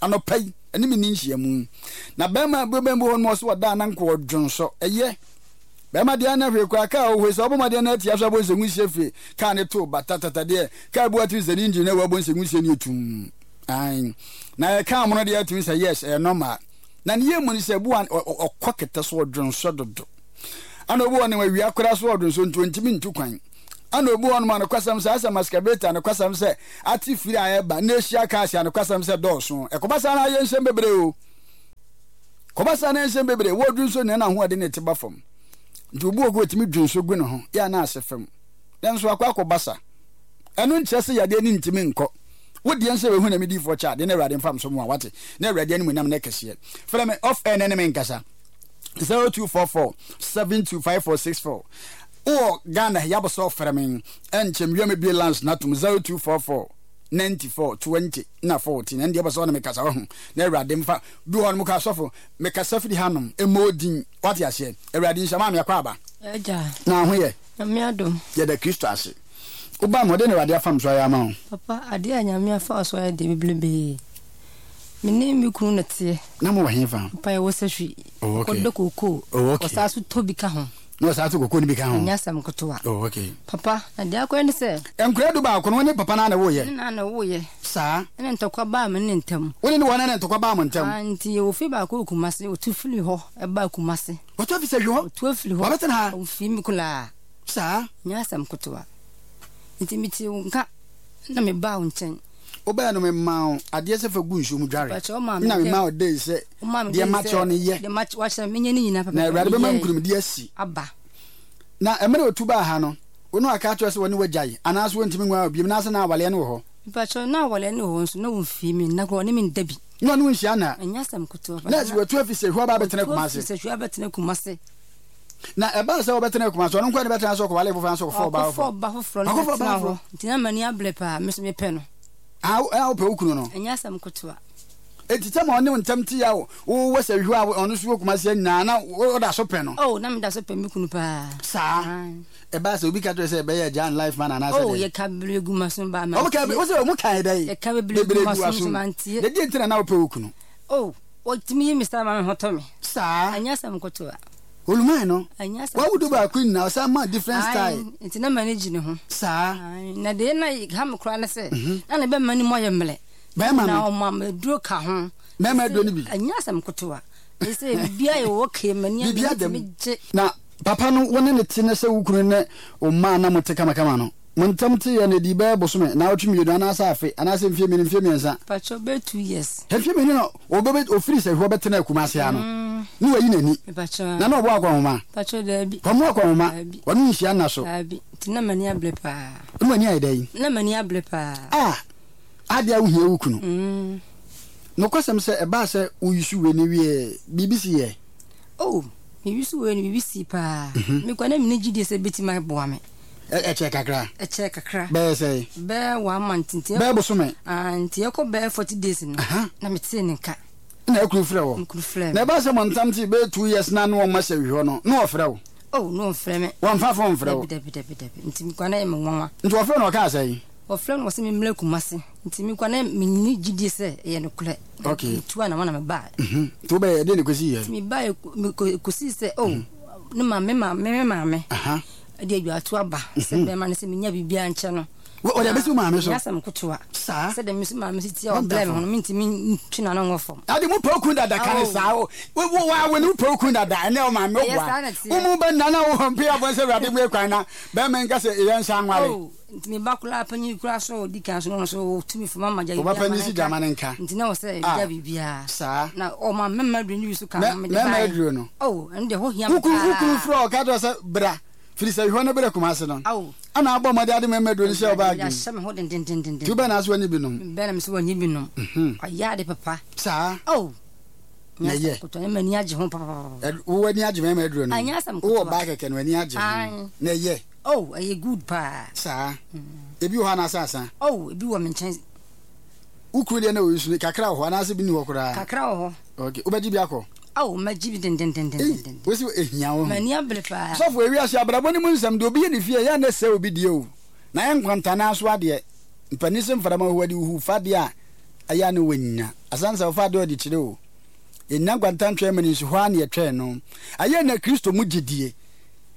[SPEAKER 1] anopai eni mi ninhia mu na bema bembo ho no so wada na nko odwonso eye be ma dia na hwe kwa ka o hwe so bo ma dia na tia so bo nsengu hyefe ka ne to batatata de ka bu atu ze engine na wo bo nsengu hye ni etum ai na ka mo no de atu say yes normal na ne yemu ni se bu an okokete so odwon so dodo ana obu woni wi akora so odwon so ntimi ntu kwan ana obu woni ma no kwasam se asa mascabeta no kwasam se ati firi ayeba na ehia ka asia no kwasam se dooso ekobasa na ye nsem bebre o kobasa na nsem bebre wo odwon so ne na ho ade ne tiba fam nti obu ogo timi dwon so gu no ho ya na asefam denso akobasa enu nkyese yade ni ntimi nko wodi ense we hu na medi for cha de na rade mfam so mo wate na rade ani munam na kese frɛ me off air na me nkasa 0244 725464 o Ghana yabo so frɛ me enchem wiame bi lance na tum 0244 94 20 na 14 and yabo so na me kasa ho na rade mfa du ho no ka sofo me kasa fidi hanom emodin wate ase rade nshama me akwa aba
[SPEAKER 3] eja
[SPEAKER 1] na ho ye
[SPEAKER 3] na me adom
[SPEAKER 1] ye da Kristo ase oba mo de na rade afam so ya ma ho
[SPEAKER 3] papa ade anyame afa so ya de biblebe mini mi kunu na tie
[SPEAKER 1] na mo wahin fa
[SPEAKER 3] papa ye wosahwi kodokoko
[SPEAKER 1] o
[SPEAKER 3] sa so tobi ka ho
[SPEAKER 1] no sa to koko ni bi ka ho
[SPEAKER 3] nyasam kotoa
[SPEAKER 1] oh okay
[SPEAKER 3] papa na de akwa ni se
[SPEAKER 1] enkura du ba kono ne papa na wo ye
[SPEAKER 3] na wo ye
[SPEAKER 1] sa
[SPEAKER 3] ene ntokwa ba me ne ntam
[SPEAKER 1] woni ne wona ne ntokwa ba mo ntam
[SPEAKER 3] anti wo fi ba ko kumase o tu fili ho e ba kumase
[SPEAKER 1] o tu fi se ho
[SPEAKER 3] tu fili ho
[SPEAKER 1] wabeten ha
[SPEAKER 3] o fi mi kula
[SPEAKER 1] sa
[SPEAKER 3] nyasam kotoa nti miti nka na me ba o nchen
[SPEAKER 1] oba no me ma ade se fa gu nsu mu dware na me ma o dey se de match on ye
[SPEAKER 3] de match wa se menye ni nyina papa
[SPEAKER 1] na rade be ma nkurum de asi
[SPEAKER 3] aba
[SPEAKER 1] na emere otu ba ha no wono aka to se woni wagyae anaso wontimi nwa obi na se na awale ne ho
[SPEAKER 3] papa na awale ne ho nso na wo fi mi na ko ne mi ndabi
[SPEAKER 1] no no nsia na
[SPEAKER 3] nyasam kotoa
[SPEAKER 1] na si wetu afise ho ba betene kumase
[SPEAKER 3] se hwa betene kumase
[SPEAKER 1] na eba se wo betene kumase ono kwa ne betene so ko wale fofo so ko fo ba
[SPEAKER 3] fo na ho ntina mani able pa me so me pe no
[SPEAKER 1] a pe ukunu no
[SPEAKER 3] nyasam kotoa
[SPEAKER 1] etita ma onu ntam ti ya wo wasa hwa onu so kumase na o da so pe no
[SPEAKER 3] na me da so pe mi kunu pa
[SPEAKER 1] sa eba se obi ka to se be ya Jan life man na se
[SPEAKER 3] ye ka bregu maso ba ma
[SPEAKER 1] o ka be o se mu kan dai
[SPEAKER 3] ye ka bregu maso mantie
[SPEAKER 1] de di ntina na o pe ukunu
[SPEAKER 3] o timi ye Mr. Man hotomi
[SPEAKER 1] sa
[SPEAKER 3] anyasam kotoa
[SPEAKER 1] olumai no
[SPEAKER 3] anyasam
[SPEAKER 1] wa wudu ba queen na o sa ma different style
[SPEAKER 3] ntina manage ne ho
[SPEAKER 1] sa
[SPEAKER 3] na de na ham kra na se na ne be mani mo ye mele na o ma duro ka ho
[SPEAKER 1] me do ni bi
[SPEAKER 3] anyasam kotoa ese bia ye wo ke mani
[SPEAKER 1] na papa no woni ne tine se wukuru ne o ma na mote kama no montam te ye ne di ba bosome na otumi yedu ana sa afi ana se mfie mini mfie miensa
[SPEAKER 3] pacho be 2 years
[SPEAKER 1] mfie mini no o be o free se ho betena kumase ya no ni wayi nani
[SPEAKER 3] pacho
[SPEAKER 1] na no bo akwa homa
[SPEAKER 3] pacho da bi
[SPEAKER 1] komo akwa homa woni nhia na so
[SPEAKER 3] abi tina mani able pa
[SPEAKER 1] ni mani ai dai
[SPEAKER 3] na mani able pa
[SPEAKER 1] ade awu hie wukunu no kwasam se e ba se uyusu we ni wie BBC ye
[SPEAKER 3] mi wisu we ni BBC pa mi kwa na mi gidi se beti ma bo ame
[SPEAKER 1] eche kakra be say
[SPEAKER 3] be 1 month ntia
[SPEAKER 1] be bosome
[SPEAKER 3] ntia ko be 40 days no na mi tse ne nka
[SPEAKER 1] na ekuru frɛ wo na ba se montam ti be 2 years na no ma se hwe no no frɛ wo
[SPEAKER 3] no frɛ me
[SPEAKER 1] won fa fo frɛ wo
[SPEAKER 3] debi nti mi kwa na me nwanwa
[SPEAKER 1] nti wo frɛ no ka say
[SPEAKER 3] wo frɛ no se mi mle kumase nti mi kwa na mi ni gidi se ye no kule tuwa na wana me ba
[SPEAKER 1] to be de ne kosi ye
[SPEAKER 3] mi ba kosi se no mame de adwa to aba se be ma ne se menya bibia nche no
[SPEAKER 1] o de be su mame so
[SPEAKER 3] nyasam kotoa
[SPEAKER 1] sa
[SPEAKER 3] se de mi su mame si ti o blame hono minti mi twina no ngofo
[SPEAKER 1] ade mu poku dada kan sa wo wa ni poku dada ene o mame wa mu ba nana wo hompe abo se rade mu ekwan na be men ka se ye nsa nwale
[SPEAKER 3] mi bakula panyi kura so di kan so no so tumi fo mama ja
[SPEAKER 1] bibia o ba panyi si jama nka
[SPEAKER 3] ntina wo se ja bibia
[SPEAKER 1] sa
[SPEAKER 3] na o ma memma dru ni su kan
[SPEAKER 1] me me dru no
[SPEAKER 3] ende ho hiam
[SPEAKER 1] ukuru fro ka do se bra filisa hwa na bere kumase no ana agbo made ade memma dru ni se oba
[SPEAKER 3] ya shame ho den
[SPEAKER 1] tu be na so ni binom
[SPEAKER 3] be na mi so ni binom aya de papa
[SPEAKER 1] sa
[SPEAKER 3] na ye ko to mani age ho papa
[SPEAKER 1] wo wani age memma dru no
[SPEAKER 3] anyasam ko
[SPEAKER 1] wo ba keke no wani age na ye
[SPEAKER 3] aye good pa
[SPEAKER 1] sa ebi ho na asasa
[SPEAKER 3] ebi wo menchen
[SPEAKER 1] ukuru de na wo yusu kakra ho na ase bi ni wo kura
[SPEAKER 3] kakra ho
[SPEAKER 1] okay obaji bi akọ
[SPEAKER 3] majibi den
[SPEAKER 1] wesi ehia wo
[SPEAKER 3] mani able pa
[SPEAKER 1] so for ewia sia abrabo ni mu nsam de obi ye ne fie ya na se obi die o na ye nkwanta na so ade mpanisem farama ho ade hu fade a aya ne wanya asansa fade o de kire o enna nkwanta ntwe mani so hwa na ye twe no aya na Kristo mu gidie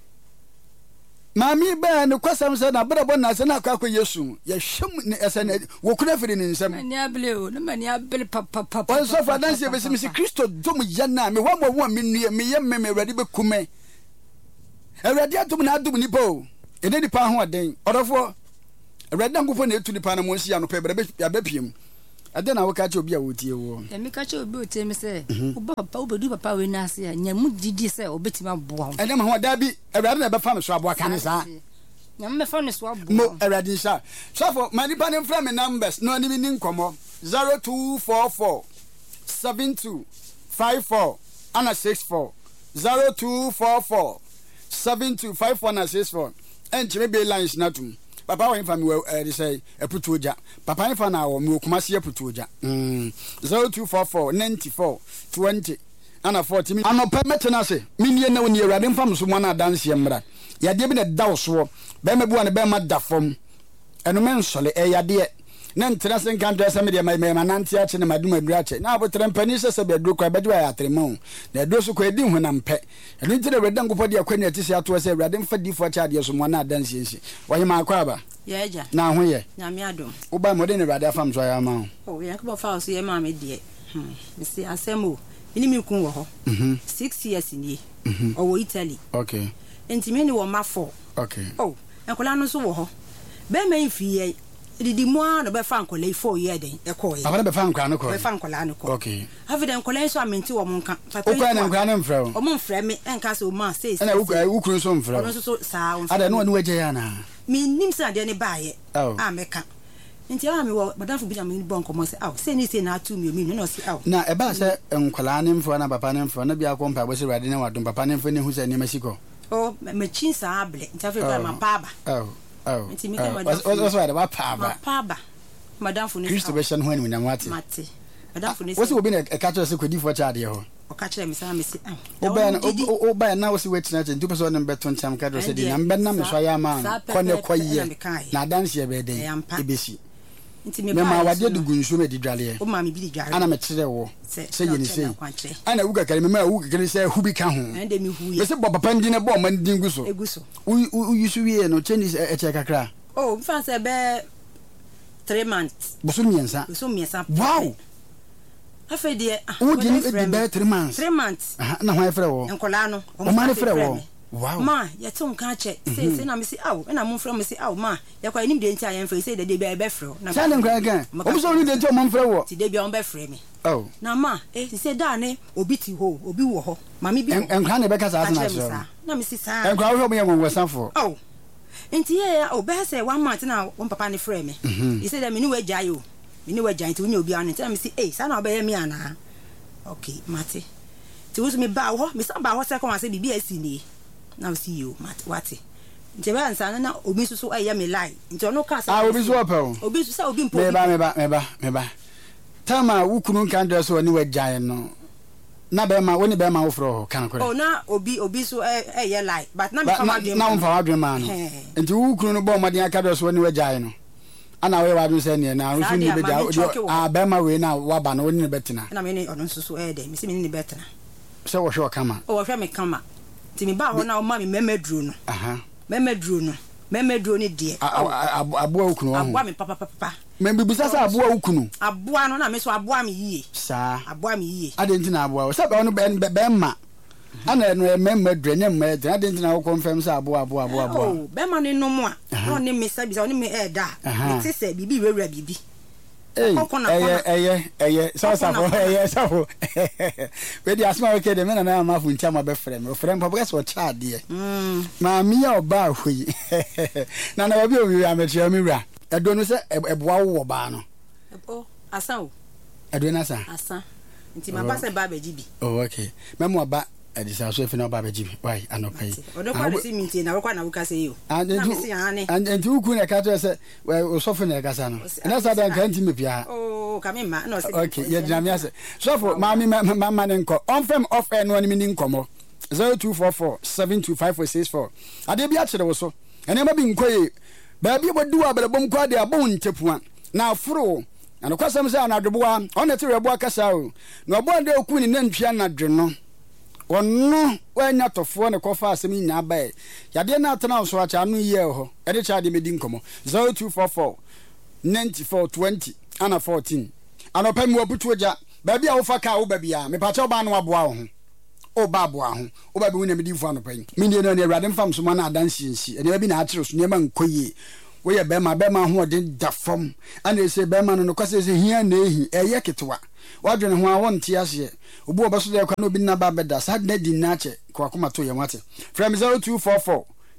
[SPEAKER 1] Mami ba no kwasam se na brabo na se na akwa Yesu ye hwem ne ese na wokuna firi ne nsam
[SPEAKER 3] mani abele o na mani abele papa
[SPEAKER 1] on so fa dan se be si Kristo dom ya na me wa mo me nue me ye me awurade be kume awurade adom na adom ni po ede di pa ho aden odofo awurade ngofo na etu ni pa na mo nsia no pe bre be piem ade na woka che obi a wotie wo
[SPEAKER 3] me ka che obi otie me se papa obedu papa we na ase a nyamu didi se obetima aboa
[SPEAKER 1] ene ma ho da bi awurade na be fa me so aboa kan sa
[SPEAKER 3] nyamu me fa ne so aboa
[SPEAKER 1] mo awurade sha so for mani pa ne fra me numbers no ani ni nkomo 0244 7254 ana 64 0244 7254 ana 64 enchime be lines natum papa wa infa me they say eputuoja papa infa na wo me okumase eputuoja 0244 94 20 ana 40 anopa metena se minie na woni awurade mfam so mo na dance yemra yade bi na dawo so be me bua ne be ma da fom eno men sole yade na ntina sen kan do asem de ma nanti a che ne madum adura che na abotre mpani se be aduro kwa bedu ya atremo na aduro so kwa edi hu na mpe eno ntire awurade ngopodi akwani atisi ato se awurade mfa difo cha de so mo na dance yensi wahi ma akwa ba
[SPEAKER 3] yeja
[SPEAKER 1] na ho ye
[SPEAKER 3] nyame adom
[SPEAKER 1] uba modern awurade afam so ya ma
[SPEAKER 3] o ya ko fa so ye ma me de me si asemo ini mi kun wo ho 6 years ni o wo Italy
[SPEAKER 1] okay
[SPEAKER 3] enti me ni wo ma 4
[SPEAKER 1] okay
[SPEAKER 3] oh enkola no so wo ho be me fi ye didi mo na be fa nkola 4 year den e ko ye
[SPEAKER 1] abana be fa nkola no ko
[SPEAKER 3] be fa nkola no ko
[SPEAKER 1] okay
[SPEAKER 3] have den nkola so amenti wo mo nka
[SPEAKER 1] papa o kwa na nkola no mfra
[SPEAKER 3] o mo mfra me enka so ma say
[SPEAKER 1] na ukuru so mfra
[SPEAKER 3] o so sa o
[SPEAKER 1] ada no wanu waje ya na
[SPEAKER 3] mi nim sa de ne baaye ameka nti awa mi wo madamfo bi na mi bon komo se aw se ni se na atu mi no se aw
[SPEAKER 1] na e ba se nkola ne mfra na papa ne mfra na bia ko mpa bo se rade ne wadom papa ne mfra ne hu se ne masiko
[SPEAKER 3] o me chin sa able nti afa ba ma paba nti mi ka madamfo
[SPEAKER 1] o wa paba
[SPEAKER 3] paba madamfo ni
[SPEAKER 1] Kristo be shan ho ni na mate
[SPEAKER 3] madamfo ni
[SPEAKER 1] wo se obi na e ka cho se kwadi fo cha de ho
[SPEAKER 3] o ka kire mi sa me se
[SPEAKER 1] o ba na wo se wetina che ntu person ne beto ncham ka do se di na mbe na me so ya ma ko ne koye na dance ye be den ebesi nti me ma wade du gunsu me di dwale
[SPEAKER 3] o ma me bi di dwale
[SPEAKER 1] ana me kire wo se ye ni se ana wuga kare me ma wuga kare se hubi ka ho
[SPEAKER 3] ende mi hu ye
[SPEAKER 1] me se bo papa ndi ne bo ma ndi nguso
[SPEAKER 3] eguso
[SPEAKER 1] u yusu wie no chinese e che kakra
[SPEAKER 3] oh fa se be 3 months
[SPEAKER 1] boso miensa wow
[SPEAKER 3] afede
[SPEAKER 1] o di be 3 months na ho efre wo
[SPEAKER 3] enkola no
[SPEAKER 1] o ma ne fre wo wow
[SPEAKER 3] ma ye ton ka che se na me si aw na mo fre me si aw ma ye kwa nim de nti ayen fre se de be be fre
[SPEAKER 1] na sa ne nkra gan o so ni de nti o mo fre wo
[SPEAKER 3] ti de bi on be fre me
[SPEAKER 1] oh
[SPEAKER 3] na ma se da ne obi ti ho obi wo ho ma me bi
[SPEAKER 1] enkra ne be ka sa na so
[SPEAKER 3] na me si sa
[SPEAKER 1] enkra wo mo ye ngwa sanfo
[SPEAKER 3] oh enti ye o be se 1 month na won papa ne fre me he said me ni we jai o me ni we jai ti unya obi anu ti me si sa na obe ye me ana okay mate ti wo me ba ho me sa ba ho se ko wa se bibi asi ni na we see you mate wate nti ba nsa na obi susu aye me lie nti ono ka sa
[SPEAKER 1] obi so ope
[SPEAKER 3] obi susu sa obi mpo
[SPEAKER 1] me ba tama wukunu kan do so ni we jai no na be ma woni be ma wo fro kan ko
[SPEAKER 3] na obi so ye lie but na me fama dwe
[SPEAKER 1] na won fa wadwe ma no nti wukunu no bo modin aka do so ni we jai no ana we wadwe se ne na so ni be ja be ma we na wa ba no woni ne betina
[SPEAKER 3] na me ni ono susu de me se me ni betina
[SPEAKER 1] se wo hwe kama
[SPEAKER 3] wo hwe me kama ti me ba ho na o ma me memedru no memedru ni de
[SPEAKER 1] aboa wukunu ho
[SPEAKER 3] aboa me papa
[SPEAKER 1] me bibisa sa aboa wukunu
[SPEAKER 3] aboa no na me so aboa me yie
[SPEAKER 1] sa
[SPEAKER 3] aboa me yie
[SPEAKER 1] ade nti na aboa se ba no be ma ana no memedru ne memedru ade nti na wo confirm sa aboa
[SPEAKER 3] oh be ma ni no mu a no ni me sa bi so ni me da me ti se bibi wewura bibi
[SPEAKER 1] so so we di asma we ke de me na ma fu ntia ma be frem o frem papa so cha de ma mi ya oba hoi na na obi obi ametia mi wura edo no se eboa wo ba no
[SPEAKER 3] asa o
[SPEAKER 1] edo na asa
[SPEAKER 3] nti ma ba se ba be jibi
[SPEAKER 1] oh okay memo ba edisa so efi na ba be jibi why anopai
[SPEAKER 3] odo kwa de minti na kwa na wuka se yo
[SPEAKER 1] na me se ane and uku na ka to se o so fe na ka sa no na sa dan kan ti me pia
[SPEAKER 3] oh kamema no se
[SPEAKER 1] okay ye dinamia se so for mama ne nko on fem off air no ni mi nkomo 0244 725464 ade bi a kire wo so ene ma bi nkoye ba bi bodu abalabom kwa de abon ntepua na afuro na kwasam se anadwoboa on na tireboa kasa o na obo de oku ni nantwia na dwe no ono wanya tofo ne kofa asem nya ba yade na atena so acha no ye ho ede cha de medi nkomo 0244 9420 ana 14 anopa mi obutu oja ba bia wo fa ka wo ba bia me pa cha oba no aboa ho oba aboa ho oba bi wona medi fu anopa yi me die no ne awrade mfam so ma na adansi nsi ene bi na akire so ne ma nkoye wo ye be ma ho de da fam ana ese be ma no kwase ese hia na ehi eye ketwa wadwene ho a wonte ase obu obaso de kwa no bi na ba beda sad na di na che kwa kuma to ye wate from 0244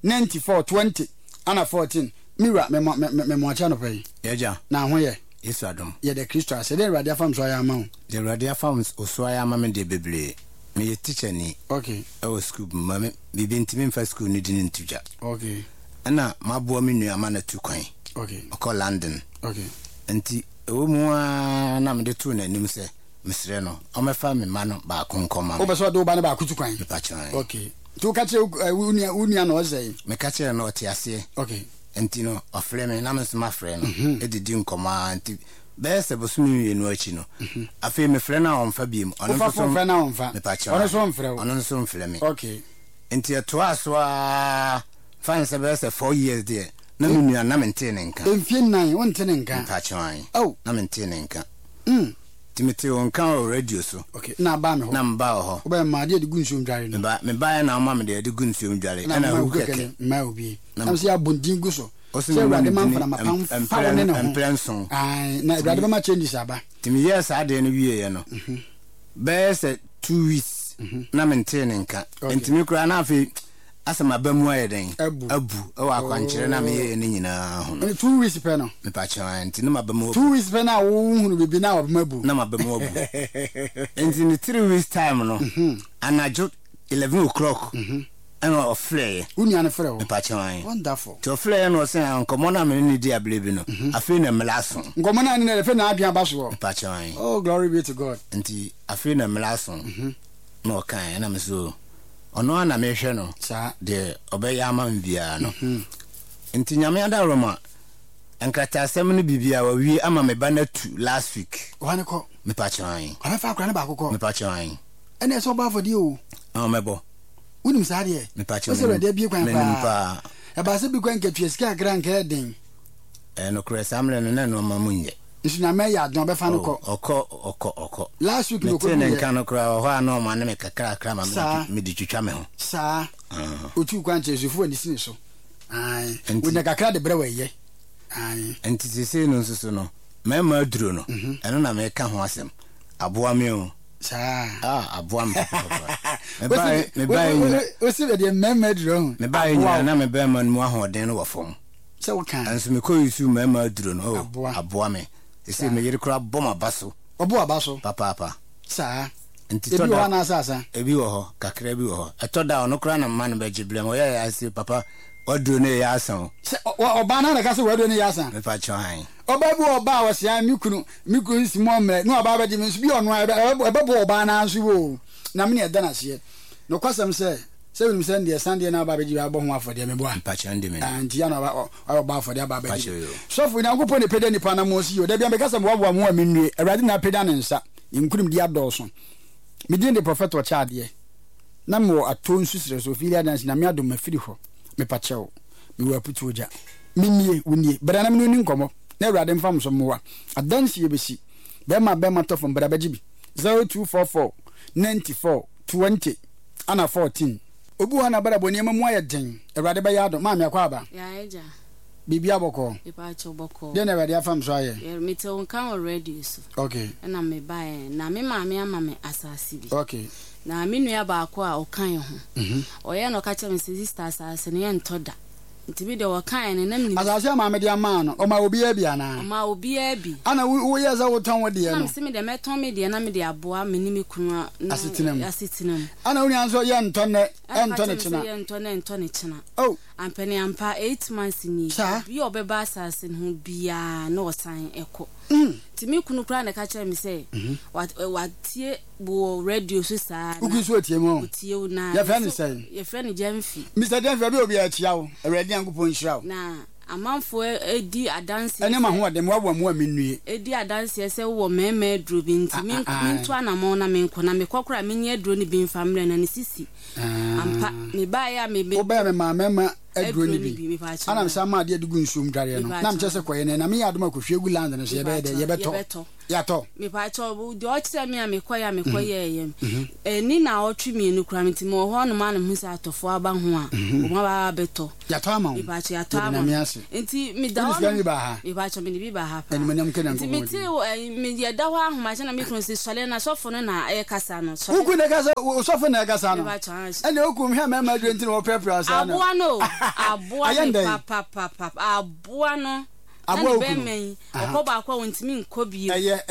[SPEAKER 1] 9420 ana 14 mira me mo acha no pay
[SPEAKER 4] yeja
[SPEAKER 1] na ho ye
[SPEAKER 4] Yesu adom
[SPEAKER 1] ye de Kristo ase de radio fam so ya ma
[SPEAKER 4] the radio fam oso ya ma me de bebre me ye teacher ni
[SPEAKER 1] okay
[SPEAKER 4] I was school ma me bi ntimi mfa school ni din ntuja
[SPEAKER 1] okay
[SPEAKER 4] ana mabo me nua ma na tu kwan
[SPEAKER 1] okay
[SPEAKER 4] ko London
[SPEAKER 1] okay
[SPEAKER 4] enti o mu na me de tu na nim se mesre no o me fa me ma no ba konkoma
[SPEAKER 1] o be so do ba na ba kutu kwan
[SPEAKER 4] pa chan
[SPEAKER 1] okay tu ka che unia no ozai
[SPEAKER 4] me ka che no ti ase
[SPEAKER 1] okay
[SPEAKER 4] enti no ofre me na me sma frɛ no edidi nkoma enti bese bosumi enu achi no afi me frɛ na on fa biem
[SPEAKER 1] ono so frɛ na on fa
[SPEAKER 4] me pa chan
[SPEAKER 1] ono so frɛ
[SPEAKER 4] ono so frɛ me
[SPEAKER 1] okay
[SPEAKER 4] enti to aswa fan se bese 4 years there na me nua na me ntene nka
[SPEAKER 1] enfie nan won tene nka
[SPEAKER 4] pa chan
[SPEAKER 1] oh
[SPEAKER 4] na me ntene nka timete on kan radio so
[SPEAKER 1] okay na ba me ho
[SPEAKER 4] na mba ho
[SPEAKER 1] o be ma de gunsuom dware no
[SPEAKER 4] me ba na ma me de gunsuom dware ana hu keke
[SPEAKER 1] ma obi na se abondin gu so
[SPEAKER 4] se
[SPEAKER 1] awrade man fana mapam fa woni ne ho
[SPEAKER 4] emprenson
[SPEAKER 1] ai na awrade ba ma change saba
[SPEAKER 4] timi yes ade no wie ye no be se 2 weeks na me ntene nka entimi kura na afi asama bamu ayeden abu o akwankyere na me ye ne nyina ho
[SPEAKER 1] 2 weeks pe no
[SPEAKER 4] me pa cha enti na mabamu
[SPEAKER 1] 2 weeks pe na wo hunu bibi na mabamu
[SPEAKER 4] na mabamu abu enti ni 3 weeks time no anajo 11 o'clock ana ofle
[SPEAKER 1] unia na frɛ wo
[SPEAKER 4] me pa cha
[SPEAKER 1] wonderful
[SPEAKER 4] to ofle no se ankomo na me ni dia blebi no afi na melaso
[SPEAKER 1] ngomo na ni na fe na aduan ba so
[SPEAKER 4] me pa cha
[SPEAKER 1] oh glory be to God
[SPEAKER 4] enti afi na melaso no kan na me so ono na me hwe no
[SPEAKER 1] sa
[SPEAKER 4] de obeya ma mbia no enti nyame adaroma enkrata asem no bibia wa wi ama me ba na tu last week
[SPEAKER 1] wane ko
[SPEAKER 4] me pa chan
[SPEAKER 1] ana fa akra na ba kokko
[SPEAKER 4] me pa chan
[SPEAKER 1] ene so ba fodi o
[SPEAKER 4] mebo
[SPEAKER 1] unim sa de
[SPEAKER 4] me pa chan
[SPEAKER 1] o se re de bi kwan
[SPEAKER 4] pa
[SPEAKER 1] e ba se bi kwan ke tueska gra nka den
[SPEAKER 4] no kure samle no na no ma munye
[SPEAKER 1] nsu na me ya don be fa no ko
[SPEAKER 4] oko
[SPEAKER 1] last week no ko
[SPEAKER 4] ne nka no kura ho ano ma ne me kakra ma me di twitwa me ho
[SPEAKER 1] sa otu kwan che sufu ani sini so ai wona kakra de brewa ye ai
[SPEAKER 4] enti sese no nsusu no me ma duro no eno na me ka ho asem aboa me o
[SPEAKER 1] sa
[SPEAKER 4] aboa me me ba
[SPEAKER 1] o se be de me ma duro
[SPEAKER 4] me ba nya na me ba ma mu ahoden no wo fom
[SPEAKER 1] se wo kan
[SPEAKER 4] anso me ko yusu me ma duro no aboa me sese me yiri kura boma baso
[SPEAKER 1] obo abaso
[SPEAKER 4] papa
[SPEAKER 1] sa
[SPEAKER 4] enti
[SPEAKER 1] to da na sasa
[SPEAKER 4] ebi wo ho kakra bi wo ho etoda ono kura na man ba giblem o ya ase papa oduro ne ya asan
[SPEAKER 1] oba na ka se oduro ne ya asan
[SPEAKER 4] me pa chan
[SPEAKER 1] oba bi oba wo sia mikunu si mo mre no oba ba di mi bi ono ebe bo oba na nso wo na me ne da na se no kwasam se we say the Sunday na ba be ji abo ho afode me bo
[SPEAKER 4] pa chan de me
[SPEAKER 1] anti ya na ba afode ba ba ji so fu na gopo ne pede ni pa na mo si yo da bia me kasa mo abo mo amnue awrade na peda ne nsa inkurum di adolso me di the prophet o cha de na mo atonsu sire so filia dance na me adom mafiri ho me pa chewo me wa putu oja minnie wunie bra na me ni nkomo na awrade mfam so mo wa adansi ye besi be ma to from bra ba ji bi 0244 94 20 ana 14 obu ha na bara boni emamu ayeden awrade ba yado ma me akwa aba
[SPEAKER 3] ya eja
[SPEAKER 1] bibi aboko
[SPEAKER 3] ipa choboko
[SPEAKER 1] de na awrade afam so aye
[SPEAKER 3] me te on kan already so
[SPEAKER 1] okay
[SPEAKER 3] na me bae na me ma me ama me asasi bi
[SPEAKER 1] okay
[SPEAKER 3] na me nua ba akwa o kan ho oye no ka che me sister asase ne entoda ntibi de o kan ne nam ni
[SPEAKER 1] asase ma me de ama no o ma obi abi ana
[SPEAKER 3] o ma obi abi
[SPEAKER 1] ana wo ye za wo ton wo de no
[SPEAKER 3] na me de me ton me de na me de aboa me ni me kunu asitinam
[SPEAKER 1] ana wo nyanso ye nton ne china
[SPEAKER 3] ye nton ne china
[SPEAKER 1] oh
[SPEAKER 3] ampani ampa 8 months ni bi obeba asase ho bia na osan eko timi kunu kra na ka kire me say watie bo radio so saa
[SPEAKER 1] ugu so tie mo
[SPEAKER 3] utie na
[SPEAKER 1] ya fa ni say
[SPEAKER 3] ye fa ni Jamfi
[SPEAKER 1] Mr. Jamfi bi obi a chia wo awrade ankopon hira wo
[SPEAKER 3] na
[SPEAKER 5] amanfo edi adanse
[SPEAKER 1] ene ma ho dem wa mu amennue
[SPEAKER 5] edi adanse se wo meme aduro bi nti minto anamo na menko na mekokora menye aduro ni bi mfamre na ne sisi ampa me ba ya me be
[SPEAKER 1] oba me ma mema aduro ni bi ana me sama ade adugu nsum dware no na mche se koye ne na me ya adoma kohwe gu land no so ye beto ya to
[SPEAKER 5] me pa cho de o kire me amekoya ye ni na otwi mi enu kura mti mo ho no ma no hu sa atofo aba ho a o ma ba beto
[SPEAKER 1] ya to ama
[SPEAKER 5] me pa cho ya to ama nti me da ho me pa cho me ni bi ba ha pa nti me ti me ye da ho ahoma na me kun se sole na sofo no na e kasa no so
[SPEAKER 1] ku ne kasa sofo na kasa no ene oku me ma ma dwenti no prepare asa no
[SPEAKER 5] aboa no aboa pa aboa no
[SPEAKER 1] aboa
[SPEAKER 5] be men okoba akwa wontimi nkobi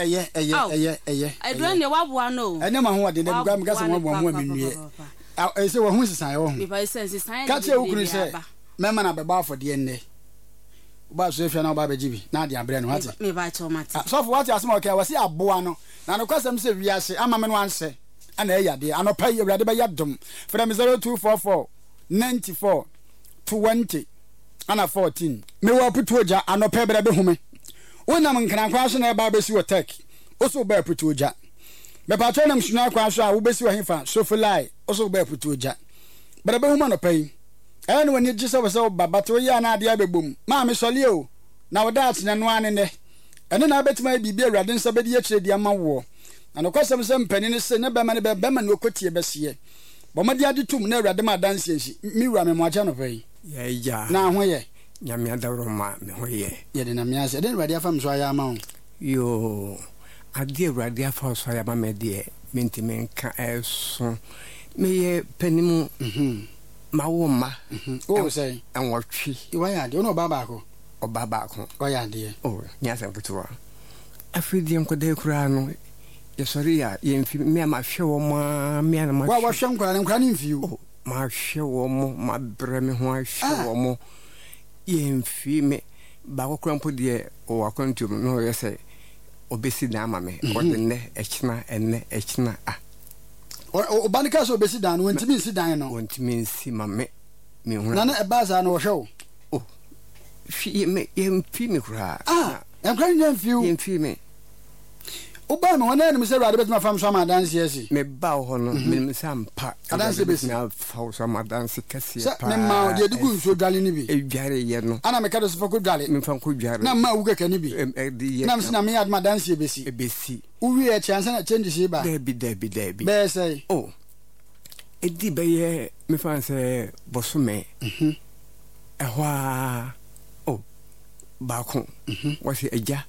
[SPEAKER 1] eye
[SPEAKER 5] adro ne waboa no
[SPEAKER 1] ene ma ho de ne gam gasa mo mo amennue se wo hu sisan yo
[SPEAKER 5] me pa se sisan
[SPEAKER 1] ka che okunu se me ma na be ba afode enne ba so efia na ba be jibi na de abre no hati
[SPEAKER 5] me ba cho mate
[SPEAKER 1] so for what asem okay wasi aboa no na no kwasem se wiase ama me no anse ana eyade anopa yewrade be yadom from 0244 94 20 ana 14 me wa putuoja anopa bere be hume wonam nkran kwa so na ba be si wo tek oso ba putuoja be pa tona msuna kwa so a wo be si wo hefa so fulai oso ba putuoja bere be hume anopa yi ene woni gise wo se baba to ya na ade abebom ma me sole o na wo da atene no ane ne ene na betima bibi awrade nsa be de ye kire de ama wo na no kwasem se mpani ne se ne be ma ne okotie be se bo ma de ade tum na awrade ma danse nsi mi wura me mo aja no pai
[SPEAKER 6] ya
[SPEAKER 1] na ho ye
[SPEAKER 6] nyame adawro ma me ho ye
[SPEAKER 1] de na me ase de awrade afam so aya ma
[SPEAKER 6] yo ade awrade afa so aya ma me de mentime nka eso me ye panimu mawo ma
[SPEAKER 1] o say
[SPEAKER 6] anwotwe
[SPEAKER 1] iwa ya de no baba ko o ya de
[SPEAKER 6] o nya san kutuwa afidi enko de kura no ye sorry ya ye mfi me ma hwe wo ma me na ma
[SPEAKER 1] wa hwe nkura ni mfi
[SPEAKER 6] o ma hwe wo mo ma bre me ho hwe wo mo ye mfi me ba ko krampo de o akontum no ye say obesi na ama me o de ne echina
[SPEAKER 1] o banika so besi dan wontimi nsi dan no
[SPEAKER 6] wontimi nsi ma me hu
[SPEAKER 1] na na ebaza na wo hwe
[SPEAKER 6] o fi me yemfi me kura
[SPEAKER 1] enkran yemfi
[SPEAKER 6] me
[SPEAKER 1] o ba me wona ne se rade betima fam so ma dance yesi
[SPEAKER 6] me ba ho no me sampa
[SPEAKER 1] dance besi
[SPEAKER 6] na fa so ma dance kase
[SPEAKER 1] pa me ma de dugu nso dwale ni bi
[SPEAKER 6] e dware ye no
[SPEAKER 1] ana me ka so fa ko dwale
[SPEAKER 6] me fa ko dware
[SPEAKER 1] na ma wuga ka ni bi na me na me ad ma dance besi uwi e chance na change shi ba
[SPEAKER 6] debi
[SPEAKER 1] be say
[SPEAKER 6] oh edi be ye me fa se bosume ehwa oh ba ko wasi eja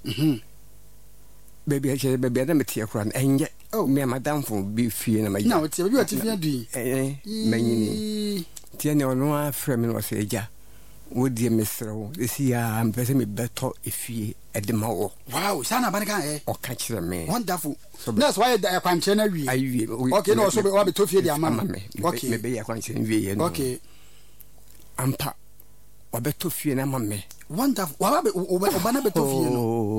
[SPEAKER 6] baby ache baby na metie kran enye me madam fo bi fie na mayi
[SPEAKER 1] na o tie baby o tie fie dui
[SPEAKER 6] manyini tie ne ono afre me no se eja wodi mesrewo esi ya mpese me beto efie edema wo
[SPEAKER 1] wow sana banika
[SPEAKER 6] o ka kire me
[SPEAKER 1] wonderful that's why the kwanche na wi
[SPEAKER 6] ayi
[SPEAKER 1] okay no so be wa beto fie di ama
[SPEAKER 6] me okay me be ya kwanche wi ye no
[SPEAKER 1] okay
[SPEAKER 6] ampa wa beto fie na ama me
[SPEAKER 1] wonderful wa be obana beto fie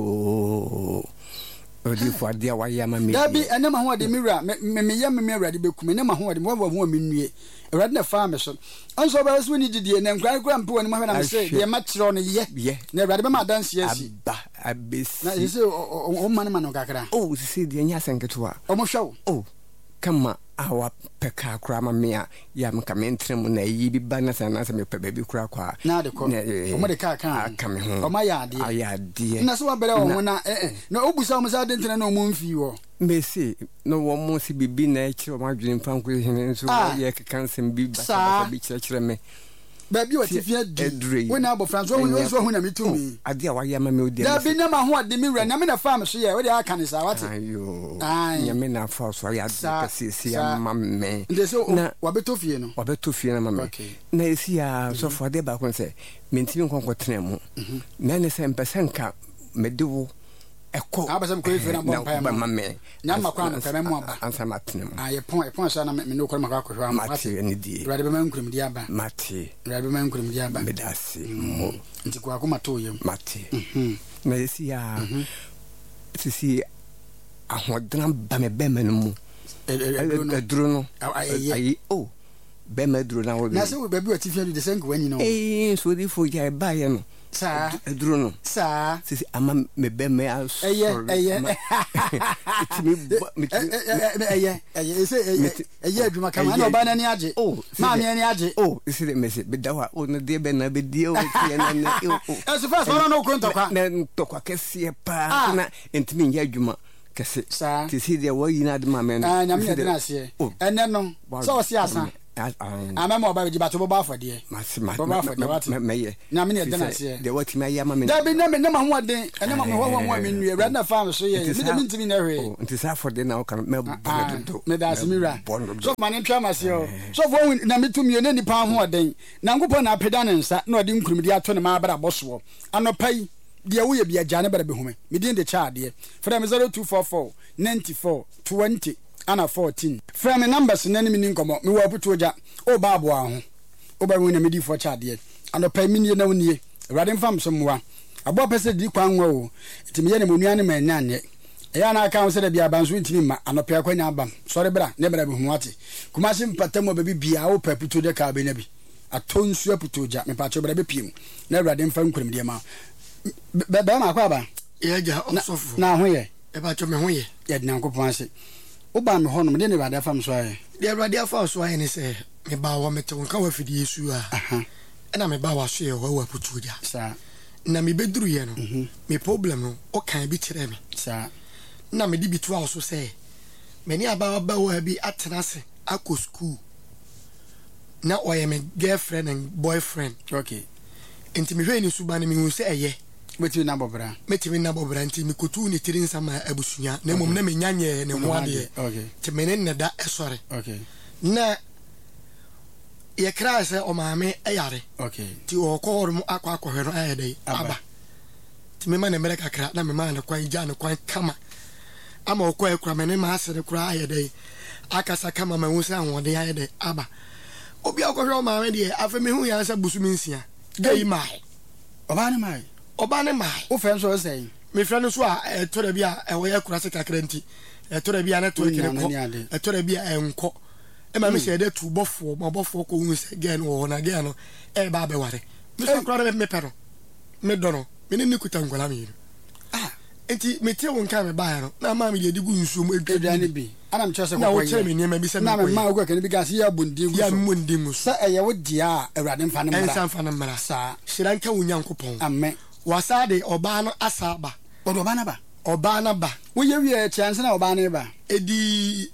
[SPEAKER 1] no
[SPEAKER 6] odi fo ade wa ya ma me
[SPEAKER 1] dabi ene ma ho ade mi wura me ya me awrade bekum ene ma ho ade mo wa ho me nue awrade na fa me so anso ba so ni didie na nkran kra mpo ni ma na me se de ma kire no ye na awrade be ma dance yesi
[SPEAKER 6] abesi
[SPEAKER 1] na yesi o man no kakra
[SPEAKER 6] oh sisi de nya senketo a
[SPEAKER 1] o mo hwe
[SPEAKER 6] oh kama awa peka kra ma me a ya me kamentrem na yi bi ba na sana se me pe ba bi kra kwa
[SPEAKER 1] na de ko o mo de ka
[SPEAKER 6] me ho
[SPEAKER 1] o ma ya ade na so wa bere o na na obusa mo sa de ntina na o mo mfi wo
[SPEAKER 6] Messi no wo mo si bibi na echi o ma dwene fanko hene nso ye kekansem bi ba bi kire me
[SPEAKER 1] baby o ti fie du we na abo France wo so hu na mitumi
[SPEAKER 6] ade a wa ya ma me odi
[SPEAKER 1] da bi na ma ho ade mi wura na me na farm so ye we dey aka ni sa wate
[SPEAKER 6] ayo nya me na fa so ya de si ya ma me
[SPEAKER 1] ndeso wa beto fie no
[SPEAKER 6] wa beto fie na ma me na esi ya so for de ba kon se mentimi kon ko tena mu na ne se mpesenka medewo eko
[SPEAKER 1] abasem ko ife na bompa
[SPEAKER 6] ma me
[SPEAKER 1] nya makwa no kame mu aba
[SPEAKER 6] ansa matnem
[SPEAKER 1] epon so na me no ko makwa ko hwa
[SPEAKER 6] mate ni di
[SPEAKER 1] rade be man kurim di aba
[SPEAKER 6] mate
[SPEAKER 1] rade be man kurim di aba
[SPEAKER 6] medasi mo
[SPEAKER 1] nti ko akoma to yem
[SPEAKER 6] mate na esi ya sisi ahodran ba me be man mu eduro no ayi be me duro na wo
[SPEAKER 1] na se we baby o ti fi de senko wani no
[SPEAKER 6] so di fo ja ba ye no
[SPEAKER 1] Sa
[SPEAKER 6] eduru no
[SPEAKER 1] sa
[SPEAKER 6] sisi ama me be me aso
[SPEAKER 1] eye adwuma kama na oba na ni age ma me ni age
[SPEAKER 6] isi de mesi be dawa no de be na be die o tie na na
[SPEAKER 1] so first one no ko ntokwa
[SPEAKER 6] na ntokwa kese pa na entimi nya adwuma kese sisi de wo yina de ma me
[SPEAKER 1] na nyame de na se ene no so si asa amemo ba ji bato bo afode
[SPEAKER 6] meye
[SPEAKER 1] na me de na se
[SPEAKER 6] de what me ayama me
[SPEAKER 1] da be na me ma ho den ene ma ho me nu ewra na farm so ye me de ntimi na hwe
[SPEAKER 6] nti sa afode na o kan me bondo
[SPEAKER 1] me da asmira so ma ne twa mase o so fo na metumi ne nipa ho den na ngopɔ na apeda ne nsa na ɔde nkurumdi ato ne ma bra boso anopai de wo ye bia jane bra behume me din de cha de fra me 0244 94 20 ana 14 from the numbers nani mi nkomo mi wo puto oja o ba abo aho o ba woni me di fo cha de ano pa mi nie na wonie awrade mfam so mwa abo pese di kwan wa o timi ye ne monua ne ma nya ne ya na aka se de bia banso ntimi ma ano pa kwanya abam sori bra ne bra behu ate kuma se mpatam oba bia o pa puto de ka be na bi atonsu aputo oja me pa cho bra be piem na awrade mfam nkurim de ma be ma kwa ba
[SPEAKER 7] ye ja osofu
[SPEAKER 1] na ho ye
[SPEAKER 7] e ba cho me ho ye
[SPEAKER 1] ye de nankopon ase oba me hono me de bada fam so aye
[SPEAKER 7] de awrade afa so aye ne se me ba wo me te won ka wa fidi Yesu a na me ba wa so ye wa putuja
[SPEAKER 1] sa
[SPEAKER 7] na me beduru ye no me problem no o kan bi kire me
[SPEAKER 1] sa
[SPEAKER 7] na me di bitu a so se me ni aba wa bi atena se akọ school na o ye me girlfriend and boyfriend
[SPEAKER 1] okay
[SPEAKER 7] enti me hwe ni suba ne me hu se eye
[SPEAKER 1] metimi na bobra
[SPEAKER 7] nti mi kotu ni tirin sama abusunya na mom na me nyanye ne ho ade
[SPEAKER 1] okay
[SPEAKER 7] ti me ne da esore
[SPEAKER 1] okay
[SPEAKER 7] na ye kra se o maame eyare
[SPEAKER 1] okay
[SPEAKER 7] ti o ko orum akwa no ayede aba ti me ma ne mere kakra na me ma ne kwan ja ne kwan kama ama o ko ekura me ne ma asere kura ayede akasa kama ma hu se ahode ayede aba obi akwa o maame de afa me hu ya sa busumi nsia gai mai oba ne mai
[SPEAKER 1] o fe so say
[SPEAKER 7] me fra no so a tora bi a wo ya kura se kakra nti tora bi a na to kire ko tora bi a enko e ma me se de tu bofo ko hu se gen wo na gen no e ba be ware me so kura me pero me dono me ni kuta ngwala mi enti me tie won ka me ba no na ma me de digu nsu mo
[SPEAKER 1] eduane bi ana me chose ko
[SPEAKER 7] na wo chere me ni ma bi se
[SPEAKER 1] na me ma ko kan bi ga se ya bondingu
[SPEAKER 7] ya mondingu
[SPEAKER 1] sa eye wo dia awrade mfa ne mara
[SPEAKER 7] ensa mfa ne mara sa shiranka wonyankopon
[SPEAKER 1] amen
[SPEAKER 7] wasade oba no asaba
[SPEAKER 1] oba na ba wo ye wie chance na oba na ba
[SPEAKER 7] edi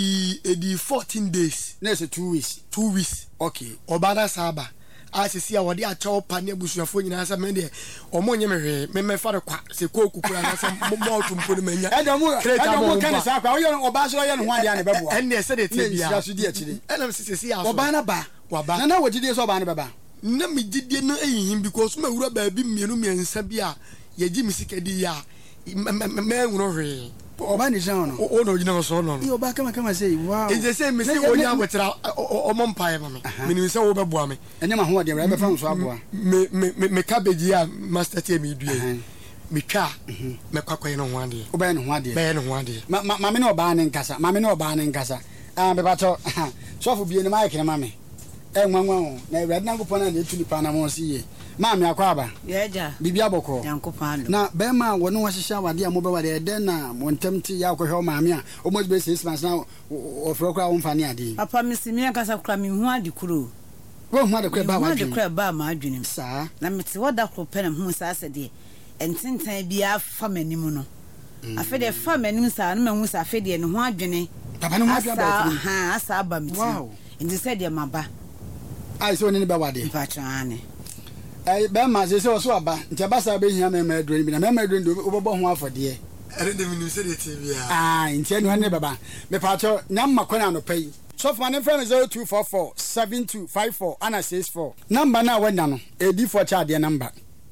[SPEAKER 7] 14 days
[SPEAKER 1] na se 2 weeks
[SPEAKER 7] okay oba na saba asisi a wodi a chaw pa ne busuafo nyina sa me de omonye me fa kwa se ko kukura na sa mo tumpo ne manya
[SPEAKER 1] edomu kan sa kwa wo ye oba so ye no ho ade ne bebo
[SPEAKER 7] enne se de te bia enne sisi ya so
[SPEAKER 1] oba na ba na wogide so oba na baba
[SPEAKER 7] na me gidie no eyin because ma wura ba bi mienu miensa bi a ye gi misikadi ya me nwuro hwe
[SPEAKER 1] oba ni jan no
[SPEAKER 7] o no gina so no
[SPEAKER 1] yo ba kama say wow
[SPEAKER 7] e je say me say wo nya wetira o mo mpae ma me ni say wo be boa me
[SPEAKER 1] enya ma ho de bra be fa so aboa
[SPEAKER 7] me cabbage ya master tie me due me twa me kwakwa no ho ade
[SPEAKER 1] o ba no ho ade
[SPEAKER 7] be no ho ade
[SPEAKER 1] ma me no oba ne nkasa be ba to so fo bie ni ma yekere ma me nwanwa na awrade nankopon na ne tuli pa na mo siye ma me akwa aba
[SPEAKER 3] yeja
[SPEAKER 1] bibia boko
[SPEAKER 3] yankopon
[SPEAKER 1] na be ma wono wahihya wade mo be wade de na montamti ya akwa ma me a o mo be 6 months na o fro kra wo mfa ne ade
[SPEAKER 3] papa misimi akasa kra me hu ade kuro
[SPEAKER 1] wo hu ade kra ba
[SPEAKER 3] ade kra ba ma adwenem
[SPEAKER 1] sa
[SPEAKER 3] na meti woda kro pe na hu sa se de entintan bia fa manim no afa de fa manim sa na hu sa afa de ne ho adwene
[SPEAKER 1] papa ne ho adwene ba
[SPEAKER 3] ha asa aba meti wow ndi se de maba
[SPEAKER 1] ai so ni be wade
[SPEAKER 3] patane
[SPEAKER 1] be ma se so aba nti ba sa be hia me ma adwene bi na me adwene do obobo ho afode
[SPEAKER 7] ere de minu se de tibia
[SPEAKER 1] nti enu ne baba me pacho nyamma kwana no pai so for my friend 0244 7254 ana 64 number na wanya no edi for cha de number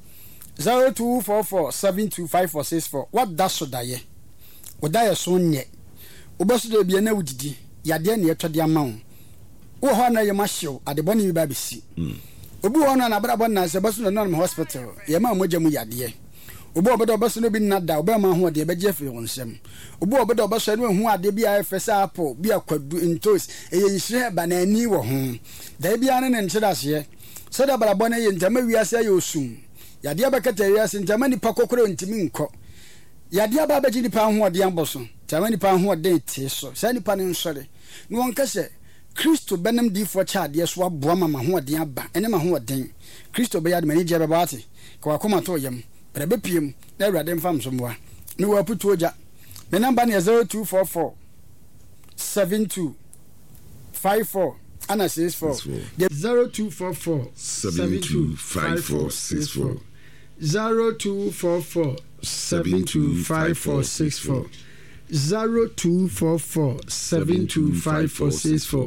[SPEAKER 1] 0244 725464 what that so daye odaye so nye oboso de bia na wudidi yade na yetode amawo wo ho na ye mahyew adeboni bi ba besi obi ho na brabo na se boso no no hospital ye ma moja mu yade obi obodo boso no bi nada obi ma ho de be je fi wonsem obi obodo boso no hu ade bi a fesa apo bi akwadu ntos eye nhire ba na ani wo ho da bi ane ne nchira se so da brabo na ye ntama wiase aye osum yadeɛ bɛkata wiase ntama nipa kokoro ntimi nkɔ yadeɛ ba bɛgye nipa ahoɔden abɔ so ntama nipa ahoɔden tie so saa nipa ne nsɔre ne wɔnka sɛ kristo bɛnam diifoɔ kyɛ adeɛ so aboa ma ahoɔden aba ɛne ma ahoɔden kristo bɛyɛ adema ne gye bɛbɔ ate ka wakoma to yam bɛrɛ bɛpiem na awurade mfa msomboa me wɔ aputuo gya me namba ne 0244 72 54 ana 64 0244 72 54 0244 72 54 0244 72 54